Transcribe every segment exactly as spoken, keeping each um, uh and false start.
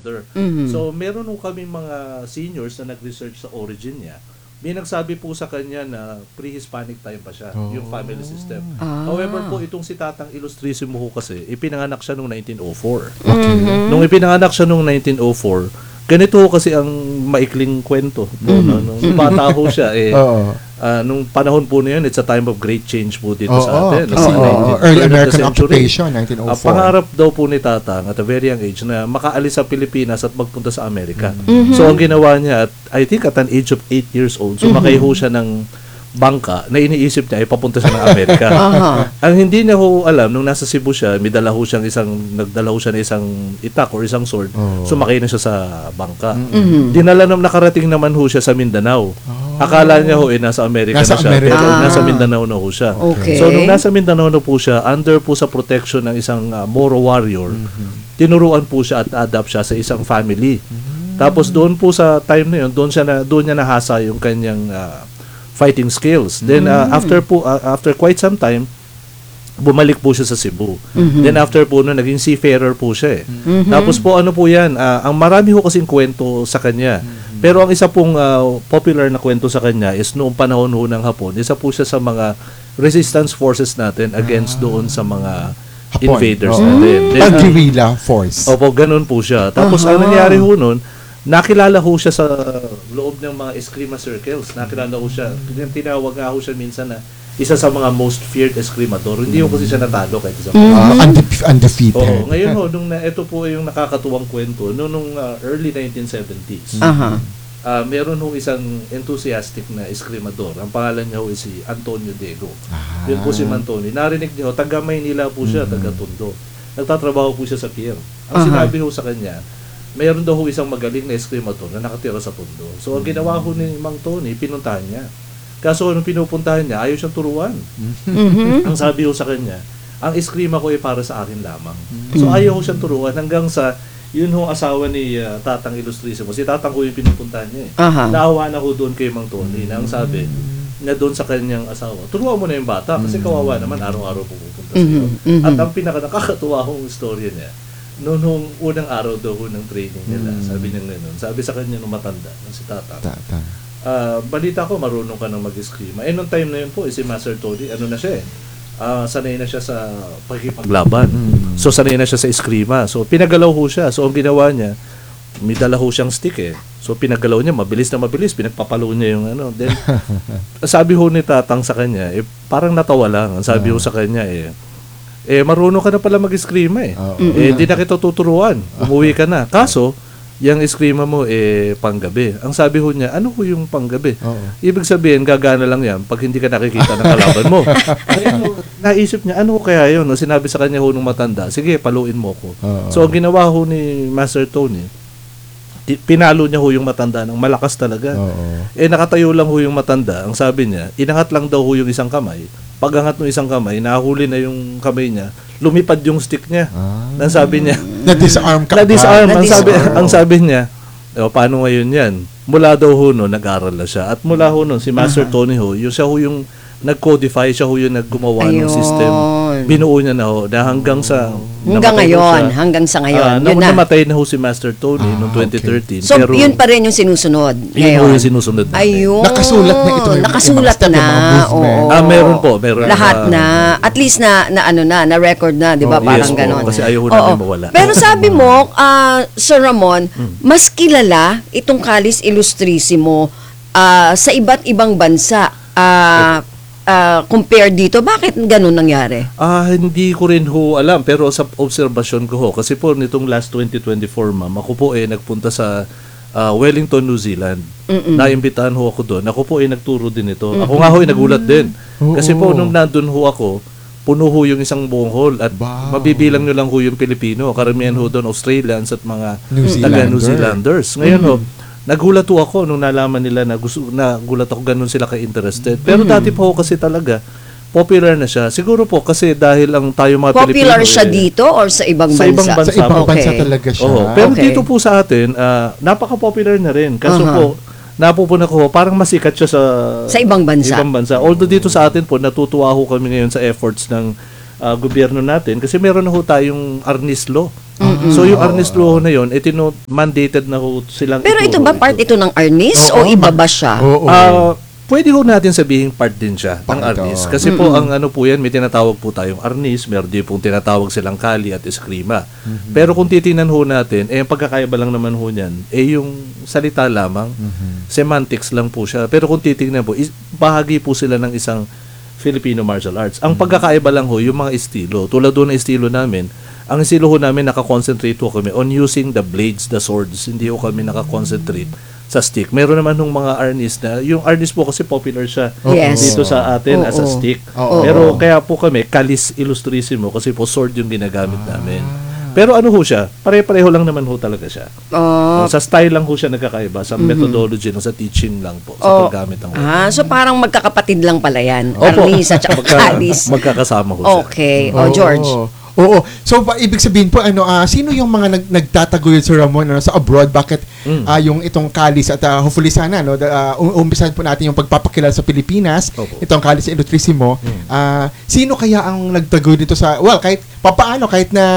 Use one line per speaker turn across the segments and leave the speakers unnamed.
mother.
Mhm.
So meron ho kaming mga seniors na nag-research sa origin niya. May nagsabi po sa kanya na pre-Hispanic time pa siya,
Oh.
yung family system.
Ah.
However po, itong si Tatang Ilustrisimo ho kasi, ipinanganak siya noong nineteen oh four.
Mhm.
Nung ipinanganak siya noong nineteen oh four, ganito ho kasi ang maikling kwento. No, no, no. Nung bata ho siya, eh,
Oo.
ah, nung panahon po na yun, it's a time of great change po dito
Oo,
sa atin.
kasi
Kasi
oo,
nineteen
early
third of the
American
century.
occupation, nineteen oh
Ah,
four.
pangarap daw po ni Tatang at a very young age na makaalis sa Pilipinas at magpunta sa Amerika.
Mhm.
So ang ginawa niya, at I think at an age of eight years old, sumakay ho siya ng bangka na iniisip niya ay papunta siya ng Amerika.
Aha.
Ang hindi niya ho alam, nung nasa Cebu siya, may dala ho siyang isang, nagdala ho siya ng isang itak or isang sword,
Oh.
sumakay na siya sa bangka.
Mhm.
Dinala nang nakarating naman ho siya sa Mindanao. Akala niya ho, eh, nasa Amerika
Nasa
na siya,
Amerika.
pero
Ah.
nasa Mindanao na ho siya.
Okay.
So, nung nasa Mindanao na po siya, under po sa protection ng isang uh, Moro warrior, tinuruan po siya at adapt siya sa isang family. Tapos doon po sa time na yun, doon siya na doon niya nahasa yung kanyang uh, fighting skills. Then uh, after po uh, after quite some time, bumalik po siya sa Cebu. Then after po no, naging seafarer po siya eh. Tapos po ano po yan, ah, ang marami ho kasing kwento sa kanya. Pero ang isa pong ah, popular na kwento sa kanya is noong panahon ho ng Hapon, isa po siya sa mga resistance forces natin against doon sa mga
Hapon.
invaders
Oo.
natin. Then, ah,
Pag-guerrilla force.
Opo, ganun po siya. Tapos ang nangyari ho nun, nakilala ho siya sa loob ng mga Eskrima circles. Nakilala ho siya. Tinawag nga ho siya minsan na isa sa mga most feared Escrimador. Hindi ho kasi siya natalo kahit isa.
Ah, unde- undefeated.
Oo, ngayon ho, nung na, ito po yung nakakatuwang kwento, noong nung, uh, early nineteen seventies,
Aha.
uh, meron ho isang enthusiastic na Escrimador. Ang pangalan niya ho is si Antonio Diego.
Ah.
Yun po si Mantoni. Narinig niyo, taga Maynila po siya, taga Tondo. Nagtatrabaho po siya sa pier. Ang
Aha.
sinabi ho sa kanya, mayroon daw ho isang magaling na Escrimador na nakatira sa Tondo. So, ang ginawa ho ni Mang Tony, pinuntahan niya. Kaso, nung pinupuntahan niya, ayaw siyang turuan.
Mhm.
Ang sabi ho sa kanya, ang Eskrima ko ay para sa akin lamang. So, ayaw ho siyang turuan hanggang sa, yun ho asawa ni uh, Tatang Ilustrisimo. Si Tatang ko yung pinupuntahan niya eh.
Aha.
Naawa na ho doon kay Mang Tony na ang sabi na doon sa kanyang asawa, turuan mo na yung bata kasi kawawa naman araw-araw pupunta sa iyo.
Mhm, mhm.
At ang pinaka nakakatuwa hong istorya niya, noon hong unang araw daw ho ng training nila, sabi niya gano'n, sabi sa kanya nung matanda, nung si Tatang,
Tata.
ah, balita ko marunong ka nang mag-eskrima. Eh, nung time na yun po, eh, si Master Tony, ano na siya eh, ah, sanay na siya sa pagkipaglaban. So, sanay na siya sa eskrima. So, pinagalaw ho siya. So, ang ginawa niya, may dala ho siyang stick eh. So, pinagalaw niya, mabilis na mabilis, pinagpapalo niya yung ano. Then, sabi ho ni Tatang sa kanya, eh, parang natawa lang. Ang sabi ho sa kanya eh, eh, marunong ka na pala mag-eskrima eh.
Oo.
Eh, di na kita tuturuan. Umuwi ka na. Kaso, yung eskrima mo eh, panggabi. Ang sabi ho niya, ano ho yung panggabi?
Oo.
Ibig sabihin, gagana lang yan pag hindi ka nakikita ng kalaban mo. Kaya, naisip niya, ano kaya yun? No, sinabi sa kanya ho nung matanda, sige, paluin mo ko.
Oo.
So, ang ginawa ho ni Master Tony, ti- pinalo niya ho yung matanda ng malakas talaga.
Oo.
Eh, nakatayo lang ho yung matanda. Ang sabi niya, inangat lang daw ho yung isang kamay. Pag angat ng isang kamay, nahuli na yung kamay niya, lumipad yung stick niya.
Ah.
Ang sabi niya,
Na-disarm ka.
na-disarm.
ba?
Ang sabi,
Na-disarm.
ang sabi niya, o, paano ngayon yan? Mula daw ho no, nag-aral na siya. At mula ho no, si Master Tony ho, yung siya ho yung nag-codify, siya ho yung naggumawa ng
Ayun.
system. Binuo niya na ho, na hanggang sa...
Hanggang
namatay ho
ngayon,
siya.
hanggang sa ngayon.
Ah,
yun
nung
na.
namatay na ho si Master Tony
Ah,
noong twenty thirteen.
So,
pero,
yun pa rin yung sinusunod
yun ho
ngayon.
yung sinusunod natin.
Ayun.
Nakasulat na ito yung-
Nakasulat
yung mga step,
na.
yung mga movement.
Oo.
Ah, meron po, meron.
Lahat
Ah,
na. At least na, na ano na, na record na, di ba?
Oh,
Parang
yes po,
ganon.
kasi ayaw ho namin
Oo.
mawala.
Pero sabi mo, ah, Sir Ramon,
Hmm.
mas kilala itong Calis Illustrisimo ah, sa iba't ibang bansa. Ah, ah, compare dito. Bakit ganon nangyari?
Ah, hindi ko rin ho alam pero sa obserbasyon ko ho kasi po nitong last twenty twenty-four ma'am, ako po eh nagpunta sa ah, Wellington, New Zealand. Naimbitahan ho ako doon. Ako po ay nagturo din ito. Ako nga ho ay nagulat din. Kasi po nung nandun ho ako, puno ho yung isang buong hall at
Wow.
mabibilang nyo lang ho yung Pilipino. Karamihan ho doon Australians at mga
New
taga New
Zealander.
Zealanders. Ngayon ho, nagulat ho ako nung nalaman nila na gusto, nagulat ako ganun sila ka-interested. Pero dati po ho kasi talaga, popular na siya. Siguro po kasi dahil ang tayo mga
Popular
Pilipino,
siya
eh,
dito or sa ibang
Sa
bansa?
ibang bansa.
Sa ibang
Okay.
bansa talaga siya.
Oo, pero
Okay.
dito po sa atin, ah, napaka-popular na rin. Kaso
Aha.
po, napupuna ko, parang masikat siya sa,
Sa ibang bansa.
ibang bansa. Although dito sa atin po, natutuwa ho kami ngayon sa efforts ng ah, gobyerno natin kasi meron na ho tayong Arnis Law So yung arnis law ho na yun, itino mandated na ho silang
Pero ito ba part ito ng Arnis o
Oo,
iba
ma-
ba siya?
Oo.
Ah, pwede ho natin sabihin part din siya ng
Part
arnis.
ito.
Kasi po ang ano po yan, may tinatawag po tayong arnis, meron din pong tinatawag silang kali at eskrima. Pero kung titingnan ho natin, eh ang pagkakaiba lang naman ho niyan, eh yung salita lamang, semantics lang po siya. Pero kung titingnan po, is, bahagi po sila ng isang Filipino martial arts. Ang pagkakaiba lang ho, yung mga estilo. Tulad doon ng estilo namin, ang estilo ho namin nakakonsentrate ho kami on using the blades, the swords. Hindi ho kami nakakonsentrate sa stick. Meron naman nung mga arnis na, yung arnis po kasi popular siya
Yes.
dito sa atin as a
Oo.
stick.
Oo.
Pero kaya po kami, kalis illustrissimo kasi po sword yung ginagamit namin. Pero ano ho siya, pare-pareho lang naman ho talaga siya.
Oh.
Sa style lang ho siya nagkakaiba, sa methodology, no, sa teaching lang po, sa
Oh.
paggamit ng
Ah, so parang magkakapatid lang pala yan.
Opo.
Arnis at saka
Magka-
Kalis.
magkakasama ho siya.
Okay. O, George.
Oo. Oo. So, pa, ibig sabihin po, ano, ah, sino yung mga nag, nagtataguyod sa Ramon ano, sa abroad? Bakit
Mm.
ah, yung itong Kalis at ah, hopefully sana, no, da, uh, umpisahan po natin yung pagpapakilala sa Pilipinas,
Opo.
itong Kalis Illustrissimo. Ah, sino kaya ang nagtaguyod dito sa, well, kahit papaano, kahit na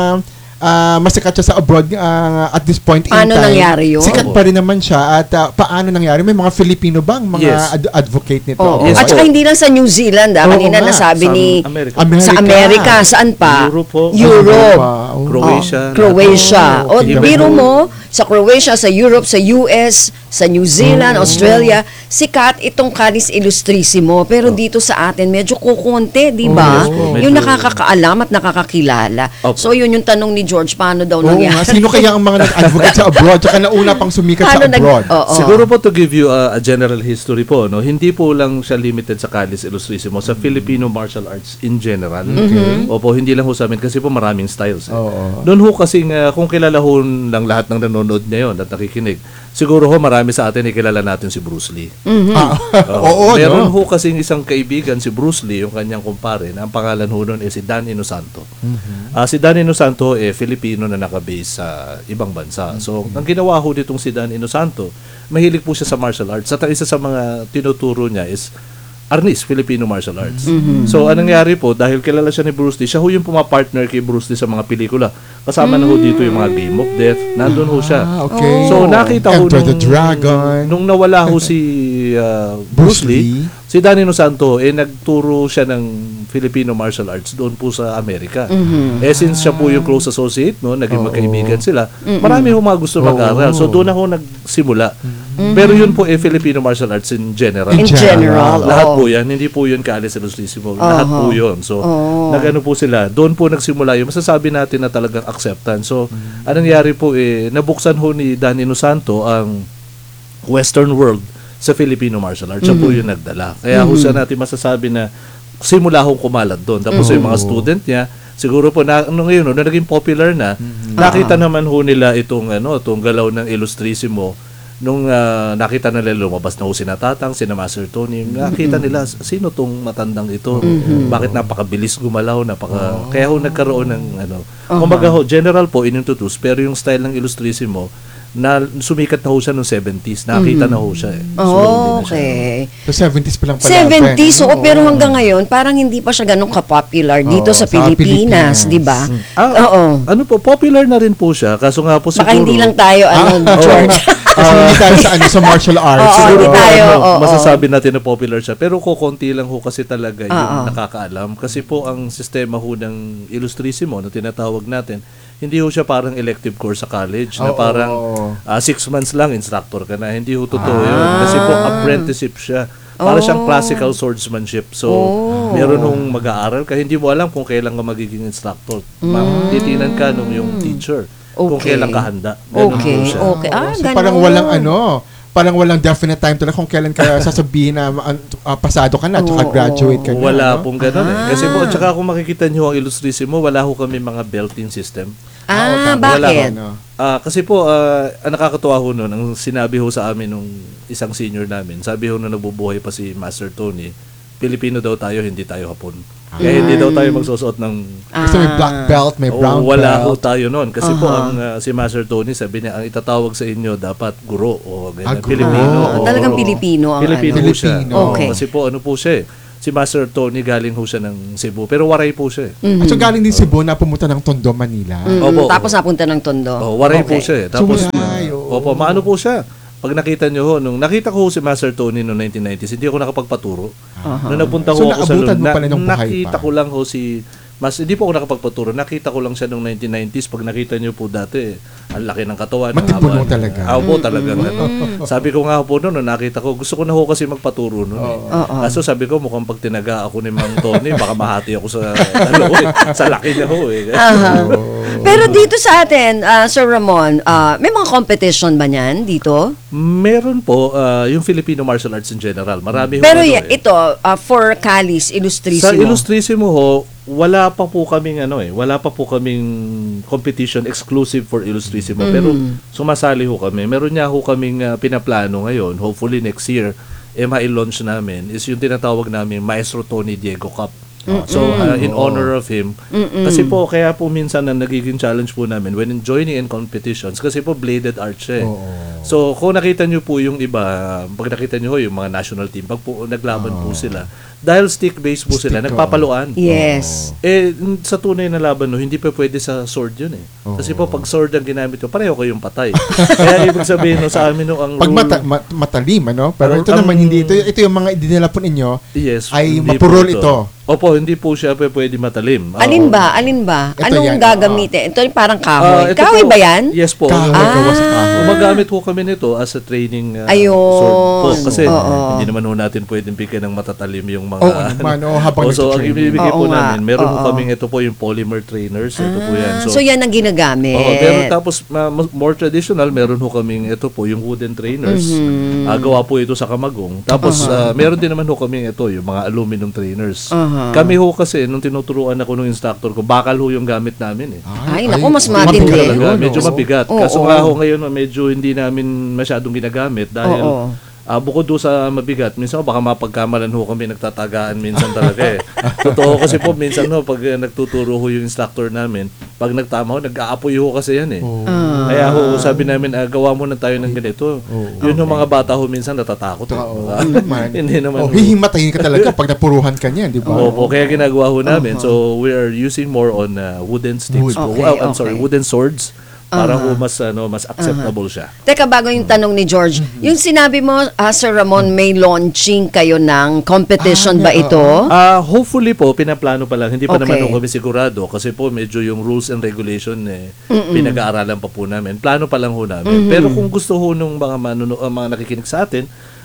ah, masikat siya sa abroad ah, at this point in
Paano
time.
nangyari yun?
Sikat pa rin naman siya at ah, paano nangyari? May mga Filipino bang mga
Yes.
ad- advocate nito?
Oo.
Yes
At
po.
saka hindi lang sa New Zealand. Ah.
Oo
Kanina
nga.
nasabi
Sa
ni
America.
America.
sa Amerika. Saan pa?
Europe po.
Europe.
Wow.
Croatia.
Oh, Croatia.
Oh,
O,
okay.
biro mo, sa Croatia, sa Europe, sa U S, sa New Zealand,
Oh.
Australia, sikat itong Canis Illustrissimo. Pero dito sa atin, medyo kukunti, di ba?
Oh, yes po,
Yung
medyo-
nakakakaalam at nakakakilala.
Opo.
So, yun yung tanong ni George, paano daw
Oo nga,
nangyari?
sino kaya ang mga nag-advocate sa abroad tsaka nauna pang sumikat sa
Paano nag-
abroad?
Oo.
Siguro po to give you a, a general history po, no, hindi po lang siya limited sa Calis Illustrissimo, sa Filipino martial arts in general. Opo, hindi lang ho sa amin kasi po maraming styles. Eh.
Oo.
Doon ho kasi kung kilala ho lang lahat ng nanonood ngayon at nakikinig, siguro ho marami sa atin ikilala natin si Bruce Lee.
Ah,
Oo,
oo,
meron
no?
ho kasing isang kaibigan, si Bruce Lee, yung kanyang kumpare, na ang pangalan ho nun ay si Dan Inosanto. Ah, si Dan Inosanto, eh, Filipino na nakabase sa ibang bansa. So, ang ginawa ho ditong si Dan Inosanto, mahilig po siya sa martial arts. At ang isa sa mga tinuturo niya is Arnis, Filipino martial arts. So, anong nangyari po, dahil kilala siya ni Bruce Lee, siya ho yung pumapartner kay Bruce Lee sa mga pelikula. Kasama na ho dito yung mga Game of Death. Nandun ho siya.
Ah, okay.
So, nakita ho
Enter
nung,
the Dragon.
nung nawala ho si uh, Bruce
Bruce
Lee,
Lee.
si Danilo Santo, eh, nagturo siya ng Filipino martial arts doon po sa Amerika. Eh, since siya po yung close associate, no, naging
Oo.
magkaibigan sila, marami ho mga gusto mag-aral. So, doon ako nagsimula. Pero yun po, eh, Filipino martial arts in general.
In general.
Lahat
oo.
po yan, hindi po yun Calis Illustrissimo. Lahat po yun. So,
Oo.
nagano po sila. Doon po nagsimula yung masasabi natin na talagang acceptance. So, anong nangyari po, eh, nabuksan ho ni Dan Inosanto ang Western world sa Filipino martial arts. Siya po yung nagdala. Kaya ho siya natin masasabi na simula hong kumalat doon. Tapos yung mga student niya, siguro po na ano ngayon, no, na naging popular na, nakita naman ho nila itong ano, itong galaw ng Illustrissimo nung ah, nakita nila lumabas na ho si Natatang, si Master Tony, nakita nila sino tong matandang ito, bakit napakabilis gumalaw, napaka kaya ho nagkaroon ng ano, kumbaga ho general po inintroduce, pero yung style ng Illustrissimo na sumikat na ho siya noong seventies, nakita na ho siya eh. So, hindi na siya.
Okay.
So, seventies pa lang pala.
seventies,
Ben.
oo, pero hanggang ngayon, parang hindi pa siya ganun ka-popular dito
Oo,
sa
sa
Pilipinas,
Pilipinas.
di ba?
Ah,
Oo.
ano po, popular na rin po siya, kaso nga po siguro
Baka hindi lang tayo, ano,
Ah,
George.
Kasi hindi tayo sa, ano, sa martial arts.
Oo,
siguro
hindi tayo,
ano,
oo.
masasabi natin na popular siya, pero kukunti lang ho kasi talaga yung
Oo.
nakakaalam, kasi po ang sistema ho ng Illustrissimo na tinatawag natin, hindi ho siya parang elective course sa college na
Oo.
parang ah, six months lang instructor ka na, hindi ho totoo
Ah.
yun, kasi po apprenticeship siya. Para siyang classical swordsmanship. So,
Oh.
meron hong mag-aaral ka. Hindi mo alam kung kailan ka magiging instructor. Mm. Titinan ka nung yung teacher. Kung
Okay.
kailan ka handa. Ganun
Okay,
po siya.
okay. Ah,
So,
ganun.
parang walang ano, parang walang definite time talaga kung kailan ka sasabihin na ah, pasado ka na, tsaka
Oo.
graduate ka na.
Wala
no?
pong ganun eh.
Ah.
Kasi po, tsaka kung makikita nyo ang Illustrissimo, wala ho kami mga belting system.
Ah,
tama. Wala
bakit?
ano.
Ah, kasi po, ah, ang nakakatuwa ho nun, ang sinabi ho sa amin nung isang senior namin, sabi ho na nabubuhay pa si Master Tony, Pilipino daw tayo, hindi tayo Hapon. Kaya hindi daw tayo magsusuot ng
Kasi may black belt, may
Oo,
brown
wala ho
belt.
tayo noon. Kasi po,
Aha.
ang ah, si Master Tony, sabi niya, ang itatawag sa inyo, dapat guro o ganyan.
Ah, guro.
Pilipino.
Ah,
o
talagang
guro.
Pilipino ang
Pilipino
ano.
ho siya.
Pilipino.
Oo,
Okay.
Kasi po, ano po siya eh. si Master Tony galing ho siya ng Cebu. Pero waray po siya eh.
Mhm.
At so galing din Cebu na pumunta ng Tondo, Manila.
Mm,
Opo,
tapos
opo.
napunta ng Tondo.
Oh, waray po
Okay.
siya eh. Tapos,
So, waray, oo.
opo, maano po siya. Pag nakita nyo ho, nung nakita ko ho si Master Tony noong nineteen nineties, hindi ako nakapagpaturo.
Aha.
Nung napunta
So,
ho ako sa
naabutan mo
na-
pala nung buhay
nakita
pa?
ko lang ho si mas hindi po ako nakapagpaturo. Nakita ko lang siya noong nineteen nineties. Pag nakita niyo po dati, ang laki ng katawan. ang
Matipuno
haba.
talaga.
Ah, po talagang ano. Sabi ko nga po noon, nung nakita ko, gusto ko na ho kasi magpaturo noon. Eh.
Oo.
Kaso sabi ko, mukhang pag tinaga ako ni Mang Tony, baka mahati ako sa ano, eh, sa laki niya ho eh.
Aha. Pero dito sa atin, ah, Sir Ramon, ah, may mga competition ba niyan dito?
Meron po ah, yung Filipino martial arts in general. Marami ho
Pero
ano,
y-
eh.
ito, ah, for Calis, Illustrissimo.
Sa Illustrissimo ho, wala pa po kaming ano eh, wala pa po kaming competition exclusive for Illustrissimo. Pero sumasali ho kami. Meron niya ho kaming ah, pinaplano ngayon. Hopefully next year, eh ma-launch namin is yung tinatawag namin Maestro Tony Diego Cup. So ah, in honor of him, kasi po kaya po minsan na nagiging challenge po namin when joining in competitions kasi po bladed art siya. eh.
Oo.
So kung nakita niyo po yung iba, pag nakita niyo ho yung mga national team, pag po naglaban po sila, dahil stick-based po sila,
Stick,
nagpapaluan.
Yes.
Eh, n- sa tunay na laban, no, hindi pa pwede sa sword yun eh. Kasi po, pag sword ang ginamit ko, pareho kayong patay. Kaya ibig sabihin, no, sa amin, no, ang
Pag
rule...
mata, ma- matalim, ano? Pero
Ang-
ito naman
ang-
hindi. Ito, ito yung mga dinala po ninyo.
Yes,
ay
hindi
mapurol
po
ito.
Opo, hindi po siya pa pwede matalim.
Alin
Oo.
ba? Alin ba?
Ito
Anong
yan,
gagamitin? Ito yung parang
Ah,
kahoy.
ito
kahoy
po-
ba yan?
Yes po.
Kahoy,
Ah.
gawa sa kahoy.
Gumagamit po kami nito as a training uh,
Ayun.
sword po. Kasi
Oo.
hindi naman ho natin pwedeng bigyan ng matatalim yung mga...
Oo naman, oo, habang
Oh, so, ang
nagtitraining.
ibibigay po
Oo nga.
namin, meron po
Oo.
kaming ito po yung polymer trainers. Ito po yan.
Ah, so, yan ang ginagamit.
Oo, meron tapos ma- ma- more traditional, meron ho kaming ito po, yung wooden trainers.
Mhm.
Ah, gawa po ito sa Kamagong. Tapos ah, meron din naman ho kaming ito, yung mga aluminum trainers.
Aha.
Kami ho kasi, nung tinuturuan ako ng instructor ko, bakal ho yung gamit namin eh.
Ay, naku, mas
Mabigat
matindi.
talaga,
Yun,
medyo
oo.
mabigat.
Oo.
Kaso nga ho ngayon, medyo hindi namin masyadong ginagamit dahil
Oo.
ah, bukod do sa mabigat, minsan baka mapagkamalan ho kami nagtatagaan minsan talaga eh. Totoo kasi po minsan ho pag uh, nagtuturo ho yung instructor namin, pag nagtama ho, nag-aapoy ho kasi yan eh.
Ah.
Kaya ho sabi namin, ah, gawa muna tayo ng ganito. Yun ho mga bata ho minsan natatakot. eh.
Oo,
Ah,
naman.
hindi naman.
Oh,
ho.
hihimatayin ka talaga pag napuruhan ka niyan, di ba?
Opo, kaya ginagawa ho namin. So we are using more on uh, wooden sticks.
Wood.
po.
Okay,
Well, I'm sorry,
okay.
wooden swords para ho mas ano mas acceptable siya.
Teka, bago yung tanong ni George, yung sinabi mo, ah, Sir Ramon, may launching kayo ng competition
Ah,
ba
na-
ito?
Ah, hopefully po pinaplano pa lang. Hindi pa
Okay.
naman ho kami sigurado kasi po medyo yung rules and regulation eh pinag-aaralan pa po namin. Plano pa lang ho namin. Pero kung gusto ho nung mga manuno, ah, mga nakikinig sa atin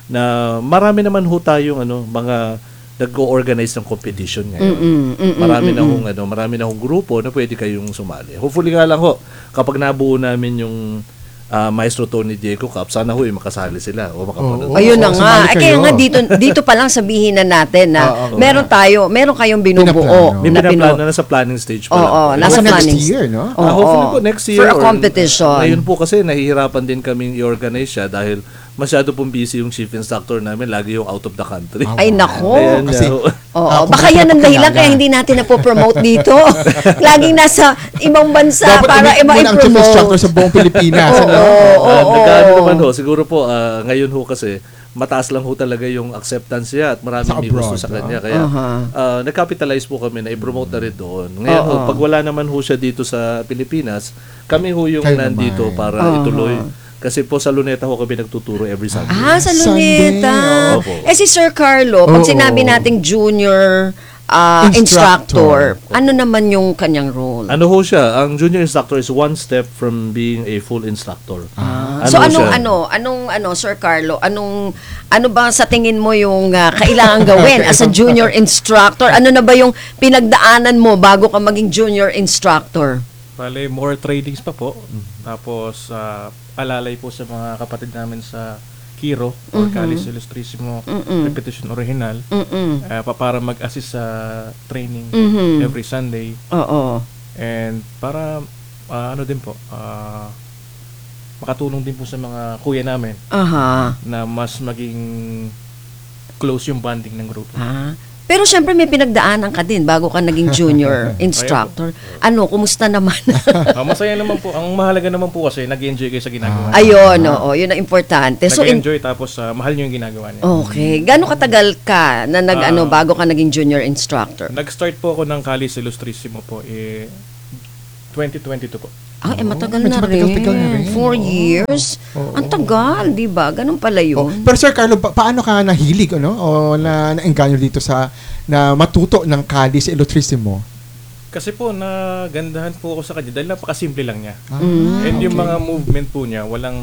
na marami naman ho tayong ano mga nag-organize ng competition ngayon.
Mm, mm,
Marami na hong ano, marami na hong grupo na pwede kayong sumali. Hopefully nga lang ho kapag nabuo namin yung ah, Maestro Tony Diego Cup, sana ho eh, makasali sila o makapanood.
Oo.
Ayun na
Oo,
nga.
sumali
Eh, kaya
kayo.
nga dito dito pa lang sabihin na natin na
Oo, oo.
meron tayo, meron kayong binubuo.
Pinaplano.
May
na
pinaplano
pinu-
na sa planning stage pa
Oo,
lang. po.
nasa
next
planning.
year, no?
Oo.
Ah, hopefully po next year.
For a
or-
competition.
Ngayon po kasi nahihirapan din kaming i-organize siya dahil masyado pong busy yung chief instructor namin. Lagi yung out of the country.
Ay, nako.
Ayan,
Kasi-
uh,
Oo,
Ah, kung
baka yan ang
bakit
dahilan
kilala.
kaya hindi natin napopromote dito. Laging nasa ibang bansa
Dapat
para
umi- muna ang chief instructor
i-promote.
sa buong Pilipinas.
Oo,
ano?
oo,
Ah,
oo.
nagkaano naman ho, siguro po ah, ngayon ho kasi mataas lang ho talaga yung acceptance niya at maraming
Sa
may gusto
abroad,
sa
ah.
kanya. Kaya
Aha.
ah, nag-capitalize po kami na i-promote na rin doon. Ngayon ho,
Oo.
pag wala naman ho siya dito sa Pilipinas, kami ho yung
Kayo
nandito
naman.
para
Aha.
ituloy. Kasi po sa Luneta ho kami nagtuturo every Sunday.
Ah, sa
Sunday,
Luneta.
opo.
Eh si Sir Carlo, pag
Oo.
sinabi nating junior ah,
Instructor.
instructor, ano naman yung kanyang role?
Ano ho siya? Ang junior instructor is one step from being a full instructor.
Ah.
So
ho
anong
siya?
ano, anong ano Sir Carlo, anong ano ba sa tingin mo yung ah, kailangan gawin as a junior instructor? Ano na ba yung pinagdaanan mo bago ka maging junior instructor?
Bale, more trainings pa po. Tapos, ah, alalay po sa mga kapatid namin sa Kiro or Calis Illustrissimo
Mm-mm.
Repetition Original
Mm.
ah, pa para mag-assist sa training
Mhm.
every Sunday.
Oo.
And para, ah, ano din po, ah, makatulong din po sa mga kuya namin
Aha.
na mas maging close yung bonding ng grupo.
Ah. Pero syempre may pinagdaanan ka din bago ka naging junior instructor. Ano, kumusta naman?
Ah, masaya naman po. Ang mahalaga naman po kasi nag-enjoy kayo sa ginagawa.
Ayun, oo, yun ang importante. So, in-
Nag-enjoy tapos ah, mahal nyo yung ginagawa niya.
okay. Gano'ng katagal ka na nag,
Ah.
ano, bago ka naging junior instructor?
Nag-start po ako ng Calis Illustrissimo po eh twenty twenty-two po.
Ah, eh, matagal
medyo
na rin.
matagal-tagal na rin.
Four
Oo.
years.
Oo.
Ang tagal, di ba? Ganun pala
Oh,
yun.
pero Sir Carlo, pa- paano ka nahilig ano o na naengganyo dito sa na matuto ng Calis Illustrissimo?
Kasi po nagandahan po ako sa kanya dahil napakasimple lang niya.
Ah,
And yung
okay.
mga movement po niya, walang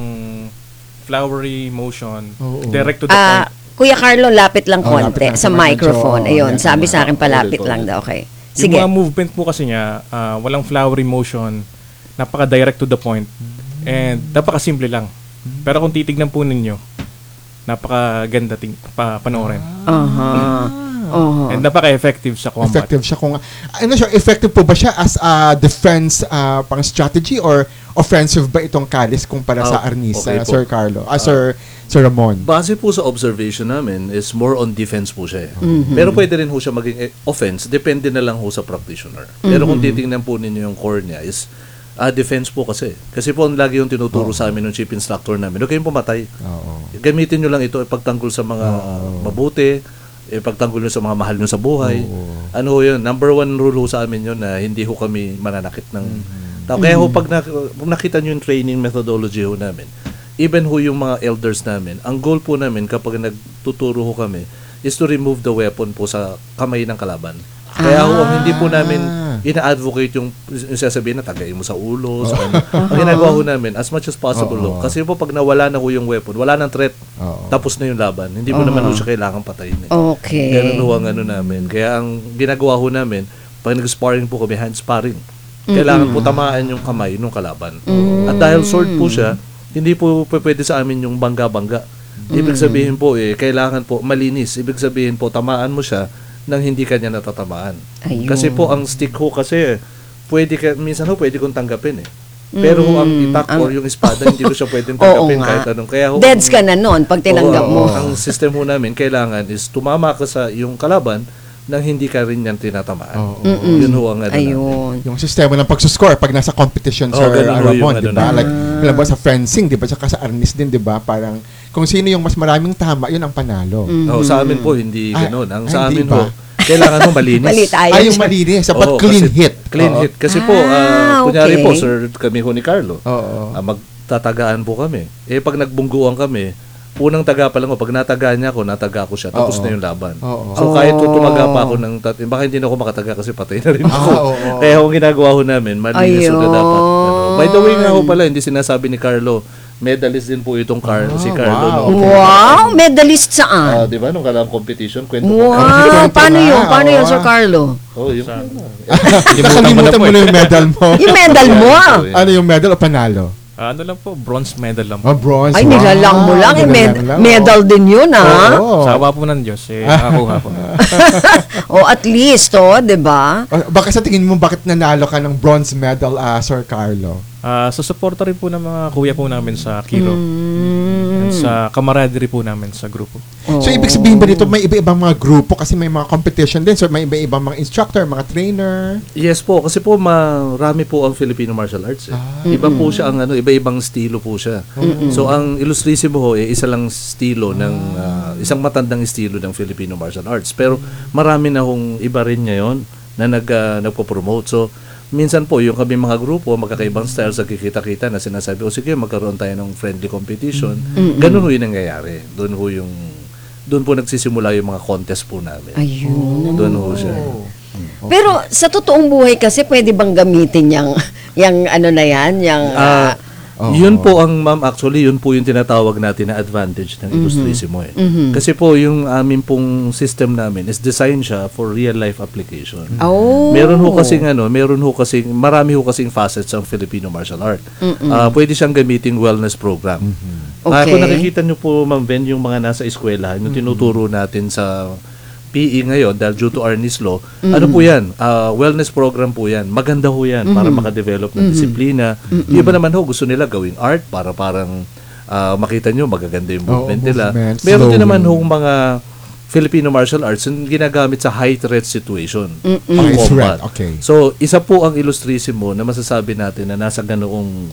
flowery motion,
Oo.
direct to the
Ah,
point.
Kuya Carlo, lapit lang
Oh, lapit
konti
lang
sa
sa mic.
microphone.
Medyo,
Ayun,
oh,
sabi
yan.
sa akin palapit
Ulit,
lang
ulit.
daw. Okay.
Yung
Sige.
mga movement po kasi niya, ah, walang flowery motion, napaka-direct to the point, and napaka-simple lang. Pero kung titignan po ninyo, napakaganda ting pa panoorin.
Aha. Aha.
And napaka-effective sa combat.
Effective siya kung ano siya, effective po ba siya as a defense uh, pang strategy or offensive ba itong Calis kumpara sa
Ah,
Arnis,
okay
uh,
po.
Sir Carlo? Ah, Sir Sir Ramon.
Base po sa observation namin is more on defense po siya. Eh. Pero pwede rin ho siya maging eh, offense, depende na lang ho sa practitioner. Pero kung titingnan po ninyo yung core niya is ah defense po kasi. Kasi po ang lagi yung tinuturo sa amin ng chief instructor namin. Huwag kayong pumatay.
Oo.
Gamitin nyo lang ito ipagtanggol sa mga mabuti, ipagtanggol nyo sa mga mahal nyo sa buhay.
Oo.
Ano ho yun? Number one rule ho sa amin yun na hindi ho kami mananakit ng tao. Kaya ho pag, na, pag nakita nyo yung training methodology ho namin, even ho yung mga elders namin, ang goal po namin kapag nagtuturo ho kami is to remove the weapon po sa kamay ng kalaban. Kaya ho, ang hindi po namin ina-advocate yung, yung sasabihin na tagayin mo sa ulo, sa ano. Ang ginagawa ho namin, as much as possible ho.
Oo.
Kasi po pag nawala na ho yung weapon, wala nang threat,
Oo.
tapos na yung laban. Hindi po naman ho siya kailangan patayin. Eh.
Okay.
Ganun ho ang ano namin. Kaya ang ginagawa ho namin, pag nag-sparring po kami, hand sparring. Kailangan po tamaan yung kamay ng kalaban. At dahil sword po siya, hindi po p- pwede sa amin yung bangga-bangga. Ibig sabihin po eh, kailangan po malinis. Ibig sabihin po, tamaan mo siya nang hindi kanya natatamaan.
Ayun.
Kasi po ang stick ho kasi, pwede ka, minsan ho pwede kong tanggapin eh. Pero ho ang itak or yung espada, hindi ko siya pwedeng
Oo
tanggapin
nga.
kahit anong. Kaya ho,
Deads ka na nun pag tinanggap
Oo,
mo.
ang system ho namin, kailangan is tumama ka sa yung kalaban nang hindi ka rin yan tinatamaan.
Oo.
Yun ho ang ano namin.
Ayun.
Yung sistema ng pagsuscore pag nasa competition,
Oh,
Sir
ganun ho yung
Ramon,
ano
di ba?
na.
Like, alam ba sa fencing, di ba? Saka sa Arnis din, di ba? Parang, kung sino yung mas maraming tama, yun ang panalo.
Oh, sa amin po, hindi
Ah,
ganun. Ang
ay,
sa
hindi
amin
ba?
ho, kailangan ho malinis.
Mali tayo.
Ay, yung malinis. Dapat
Oo,
clean
kasi-
hit.
Clean
Oo.
hit. Kasi po,
Ah,
ah, kunyari
okay.
po, sir, kami ho ni Carlo,
Oo.
ah, magtatagaan po kami. Eh, pag nagbungguan kami, unang taga pa lang ko, pag nataga niya ako, nataga ko siya, tapos
Oo.
na yung laban.
Oo.
So, kahit po tumaga pa ako ng, tat- baka hindi na ako makataga kasi patay na rin ako.
Ah, oo.
Kaya ang ginagawa ho namin, malinis ho na
Ayun.
dapat. Ano. By the way nga ho pala, hindi sinasabi ni Carlo, medalist din po itong Car-
Ah,
si Carlo.
wow.
no?
Wow, medalist saan?
Ah, di ba, nung kalang competition, kwento mo.
Wow,
Kwento
paano
nga,
yun? Paano yun,
oo.
Sir Carlo?
Oh, yun.
Nakalimutan mo na yung medal mo.
Yung medal mo ah.
Ano yung medal o panalo?
Ah, ano lang po, bronze medal lang
Oh,
po.
bronze.
Ay,
Wow.
nilalang mo lang. Eh, med-
Nilalang lang,
medal din yun, ah.
Oo.
Sa awa po ng Diyos, eh, nakakuha po.
O at least, oh, di ba?
O, baka sa tingin mo, bakit nanalo ka ng bronze medal, ah, Sir Carlo?
Ah, sa suporta rin po ng mga kuya po namin sa Kiro.
Mm.
And sa camaraderie po namin sa grupo.
So, ibig sabihin ba dito, may iba-ibang mga grupo kasi may mga competition din. So, may iba-ibang mga instructor, mga trainer.
Yes po, kasi po marami po ang Filipino martial arts. Eh.
Ah.
Iba po siya ang ano, iba-ibang estilo po siya. So ang Illustrissimo ho, eh, isa lang estilo ng ah, isang matandang estilo ng Filipino martial arts. Pero marami na hong iba rin ngayon na nag ah, nagpo-promote. So minsan po yung kami mga grupo, magkakaibang styles nagkikita-kita na sinasabi, o sige, magkaroon tayo ng friendly competition. Ganun ho yung nangyayari. Doon ho yung doon po nagsisimula yung mga contest po namin.
Ayun.
Doon ho siya.
Pero sa totoong buhay kasi, pwede bang gamitin yung, yung ano na yan, yung...
Ah,
Oo.
yun po ang ma'am, actually yun po yung tinatawag natin na advantage ng Illustrissimo eh. Kasi po yung amin pong system namin is designed siya for real life application.
oh.
Meron ho kasing ano, meron ho kasing marami ho kasing facets ang Filipino martial art. Ah, pwede siyang gamiting wellness program. Ah,
Okay.
kung nakikita niyo po Ma'am Ben yung mga nasa eskwelahan, yung tinuturo natin sa P E ngayon dahil due to Arnis Law, ano po yan? Ah, wellness program po yan. Maganda ho yan para makadevelop ng disiplina. Yung iba naman ho, gusto nila gawing art para parang ah, makita nyo magaganda yung
Oo,
movement nila.
movement,
Meron din
slowly.
naman ho mga Filipino martial arts yung ginagamit sa high threat situation.
Mm-mm.
Ang
High
combat.
threat, okay.
So, isa po ang illustrisimo na masasabi natin na nasa ganoong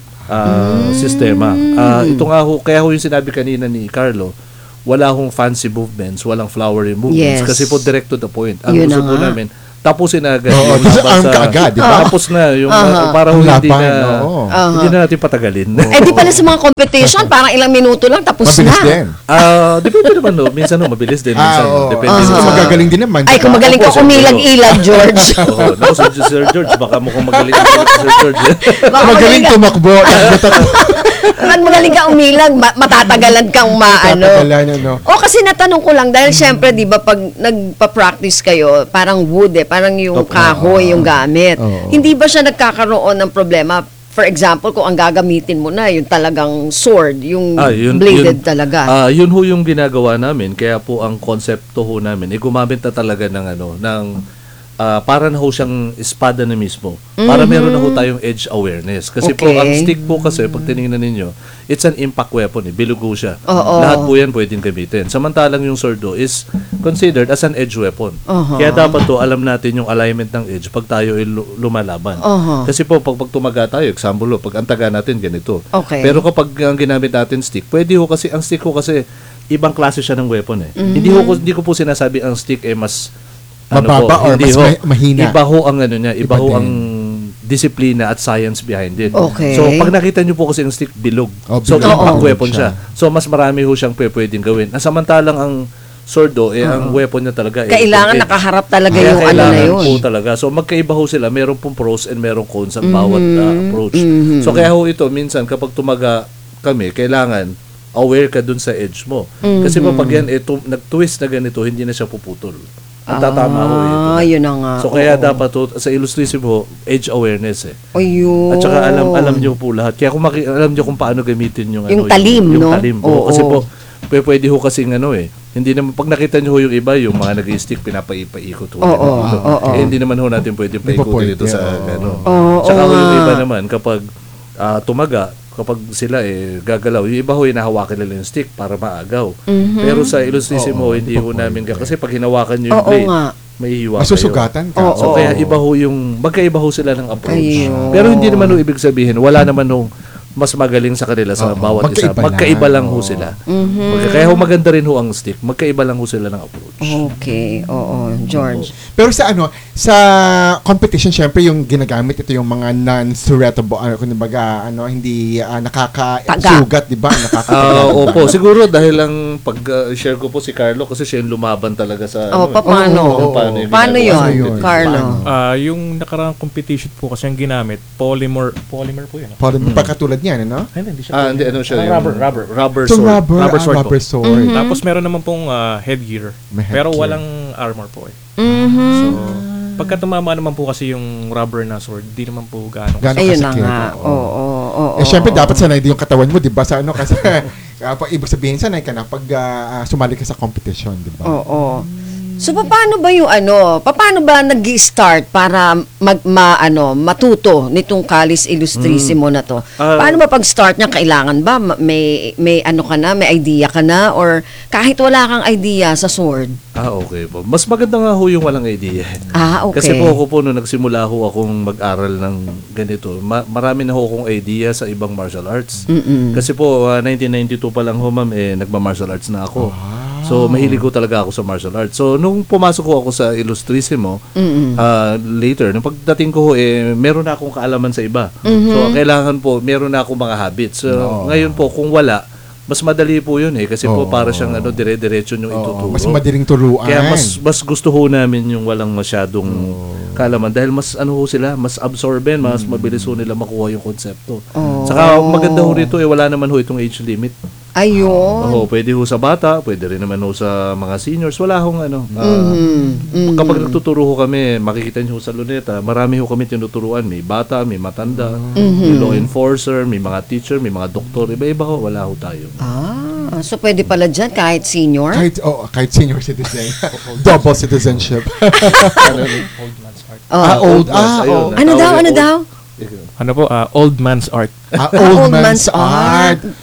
ah, sistema. Ah, ito nga ho, kaya ho yung sinabi kanina ni Carlo, wala hong fancy movements, walang flowery movements.
Yes.
Kasi po direct to the point. Ang
Yun
gusto
na
po
nga.
namin, tapusin na agad
Oo,
yung
gusto
laban
ang
sa...
kaagad, di ba?
Tapos na, yung
Aha.
para ho
Ang
hindi
laban,
na,
oo.
hindi na natin patagalin.
Eh di pala sa mga competition, parang ilang minuto lang tapos
Mabilis
na.
din.
Ah, depende naman no. Minsan no, mabilis din. Minsan
Ah,
no.
oo.
Depende
Kasi
sa-
magagaling din naman.
Ay, kung magaling ka
Opo, sir.
umilag-ilag, George.
Oo, naku, si Sir George, baka mukhang magaling si Sir George.
Baka
Magaling
ka,
tumakbo.
baka magaling ka umilag, ma- matatagalan kang maano.
Tatagalan, ano.
O kasi natanong ko lang, dahil syempre, di ba, pag nagpa-practice kayo, parang wood eh, parang yung
Opo.
kahoy yung gamit.
Oo.
Hindi ba siya nagkakaroon ng problema? For example, kung ang gagamitin mo na, yung talagang sword, yung
Ah, yun,
bladed
yun,
talaga.
Ah, yun ho yung ginagawa namin. Kaya po ang konsepto ho namin, eh, gumamit na talaga ng ano, ng ah, para na ho siyang espada na mismo. Para meron na ho tayong edge awareness. Kasi po,
Okay.
ang stick po kasi, pag tinignan ninyo, it's an impact weapon eh. Bilugo siya.
Oo.
Lahat po yan pwedeng gamitin. Samantalang yung sword do is considered as an edge weapon.
Aha.
Kaya dapat to, alam natin yung alignment ng edge pag tayo ay lu- lumalaban.
Aha.
Kasi po, pag, pag tumaga tayo, example, ho, pag antaga natin, ganito.
Okay.
Pero kapag ang ginamit natin stick, pwede ho kasi, ang stick ho kasi, ibang klase siya ng weapon eh. Hindi ho ko, hindi ko po sinasabi ang stick eh mas
Mababa or
hindi
mas
ho.
ma- mahina?
Iba ho ang ano niya, iba,
Iba
ho
din.
ang disiplina at science behind it.
Okay.
So pag nakita niyo po kasi ang stick bilog.
Oh,
So
bilog.
impact
Oo.
weapon siya. So mas marami ho siyang pwe- pwedeng gawin. Nasamantalang ang sword do, eh, ang weapon niya talaga eh,
Kailangan
itong edge.
nakaharap talaga
Kaya
yung ano na
kailangan
yun.
po talaga. So magkaiba ho sila. Meron pong pros and merong cons ang
Mm-hmm.
bawat uh, approach. So kaya ho ito, minsan kapag tumaga kami, kailangan aware ka dun sa edge mo. Kasi
Mm-hmm.
po pag yan, eh, tu- nag-twist na ganito, hindi na siya puputol. Ang tatama ho ito.
Ah, yun na nga.
So kaya
Oo.
dapat to, sa illustration ho, edge awareness eh.
Ayun.
At saka alam alam niyo po lahat. Kaya kung maki, alam niyo kung paano gamitin yung
Yung
ano,
talim,
yung,
no?
yung talim po.
Oo.
Kasi po pwe- pwede ho kasing ano eh. Hindi naman pag nakita niyo ho yung iba, yung mga nag-stick pinapaipaikot ho.
Oo,
nila.
oo.
Eh, hindi naman ho natin pwede
Hindi pa
paikutin ito
pwede,
sa
oo.
ano.
Oo,
Tsaka
oo
ho yung
nga.
iba naman kapag ah, tumaga, kapag sila eh gagalaw, yung iba ho hinahawakan nila yung stick para maagaw. Pero sa illustration ho, hindi ho namin ga- kasi pag hinawakan niyo yung
Oo
blade,
nga.
may hiwa kayo.
Masusugatan ka.
Oo.
So kaya iba ho yung magkaiba ho sila ng approach.
Ayun.
Pero hindi naman ho ibig sabihin wala naman ho mas magaling sa kanila sa
Oo,
bawat isa.
magkaiba
Magkaiba
lang.
lang ho
Oo.
sila. Magka- Kaya ho maganda rin ho ang stick. Magkaiba lang ho sila ng approach.
Okay, oo, George.
Pero sa ano, sa competition, syempre yung ginagamit ito yung mga non-threatable, ano, kung baga, ano, hindi uh, nakaka-sugat, di ba? Nakaka-
Ah, opo, siguro dahil lang pag-share ko po si Carlo kasi siya yung lumaban talaga sa
Oh,
ano,
pa- paano?
eh. Kung paano, yung
Paano
ginagawa
yun,
sa
yun?
competition.
Carlo?
Ah, yung nakaraang competition po kasi ang ginamit, polymer, polymer po yun. ah.
Parang pagkatulad niyan, ano?
Ay, hindi siya.
Ah, hindi ano siya,
Ah,
yung
rubber, rubber.
Rubber
So,
sword.
rubber,
Rubber
ah,
sword
rubber
po.
sword.
Tapos meron naman pong ah, headgear,
May
pero
headgear.
walang armor po eh.
Mhm.
So, pagka tumama naman po kasi yung rubber na sword, di naman po gaano.
Gaano
Ayun na
kasakit,
nga.
oo.
Oo, oo, oo.
Eh, syempre, dapat sanay din yung katawan mo, di ba? Sa ano, kasi, uh, pag ibig sabihin, sanay ka na pag ah, ah, sumali ka sa competition, di ba?
Oo. So paano ba yung ano, paano ba nag-start para mag ma, ano, matuto nitong Calis Illustrissimo na to?
Ah.
Paano ba pag-start niya kailangan ba ma- may may ano ka na, may idea ka na or kahit wala kang idea sa sword?
Ah, okay po. Mas maganda nga ho yung walang idea.
Ah, okay.
Kasi po ako po nung nagsimula ho akong mag-aral ng ganito, ma- marami na ho akong idea sa ibang martial arts.
Mm-mm.
Kasi po ah, nineteen ninety-two pa lang ho ma'am eh nagma-martial arts na ako. So mahilig ko talaga ako sa martial arts. So nung pumasok ko ako sa Illustrissimo,
Mm-mm.
ah, later nung pagdating ko ho eh meron na akong kaalaman sa iba.
Mm-hmm.
So kailangan po meron na akong mga habits. So
Oo.
ngayon po kung wala, mas madali po yun eh kasi po
Oo.
para siyang ano dire-diretso yung
Oo,
ituturo.
mas madaling turuan.
Kaya mas mas gusto ho namin yung walang masyadong kaalaman dahil mas ano ho sila, mas absorben, mas mabilis ho nila makuha yung konsepto.
Oh.
Saka maganda ho rito eh wala naman ho itong age limit.
Ayun.
Oo, pwede ho sa bata, pwede rin naman ho sa mga seniors, wala hong ano. ah,
Mhm.
Kapag nagtuturo ho kami, makikita niyo ho sa Luneta, marami ho kami tinuturuan, may bata, may matanda, may law enforcer, may mga teacher, may mga doktor, iba-iba ho, wala ho tayo.
Ah, so pwede pala dyan kahit senior?
Kahit, oh, kahit senior citizen. Double citizenship.
Old man's art.
Oh.
Ah, old.
Old man's,
Ah,
ayun,
oh.
Ano daw,
Tawag
ano
old-
daw?
Ano po, ah, old man's art.
Ah, old, man's, art.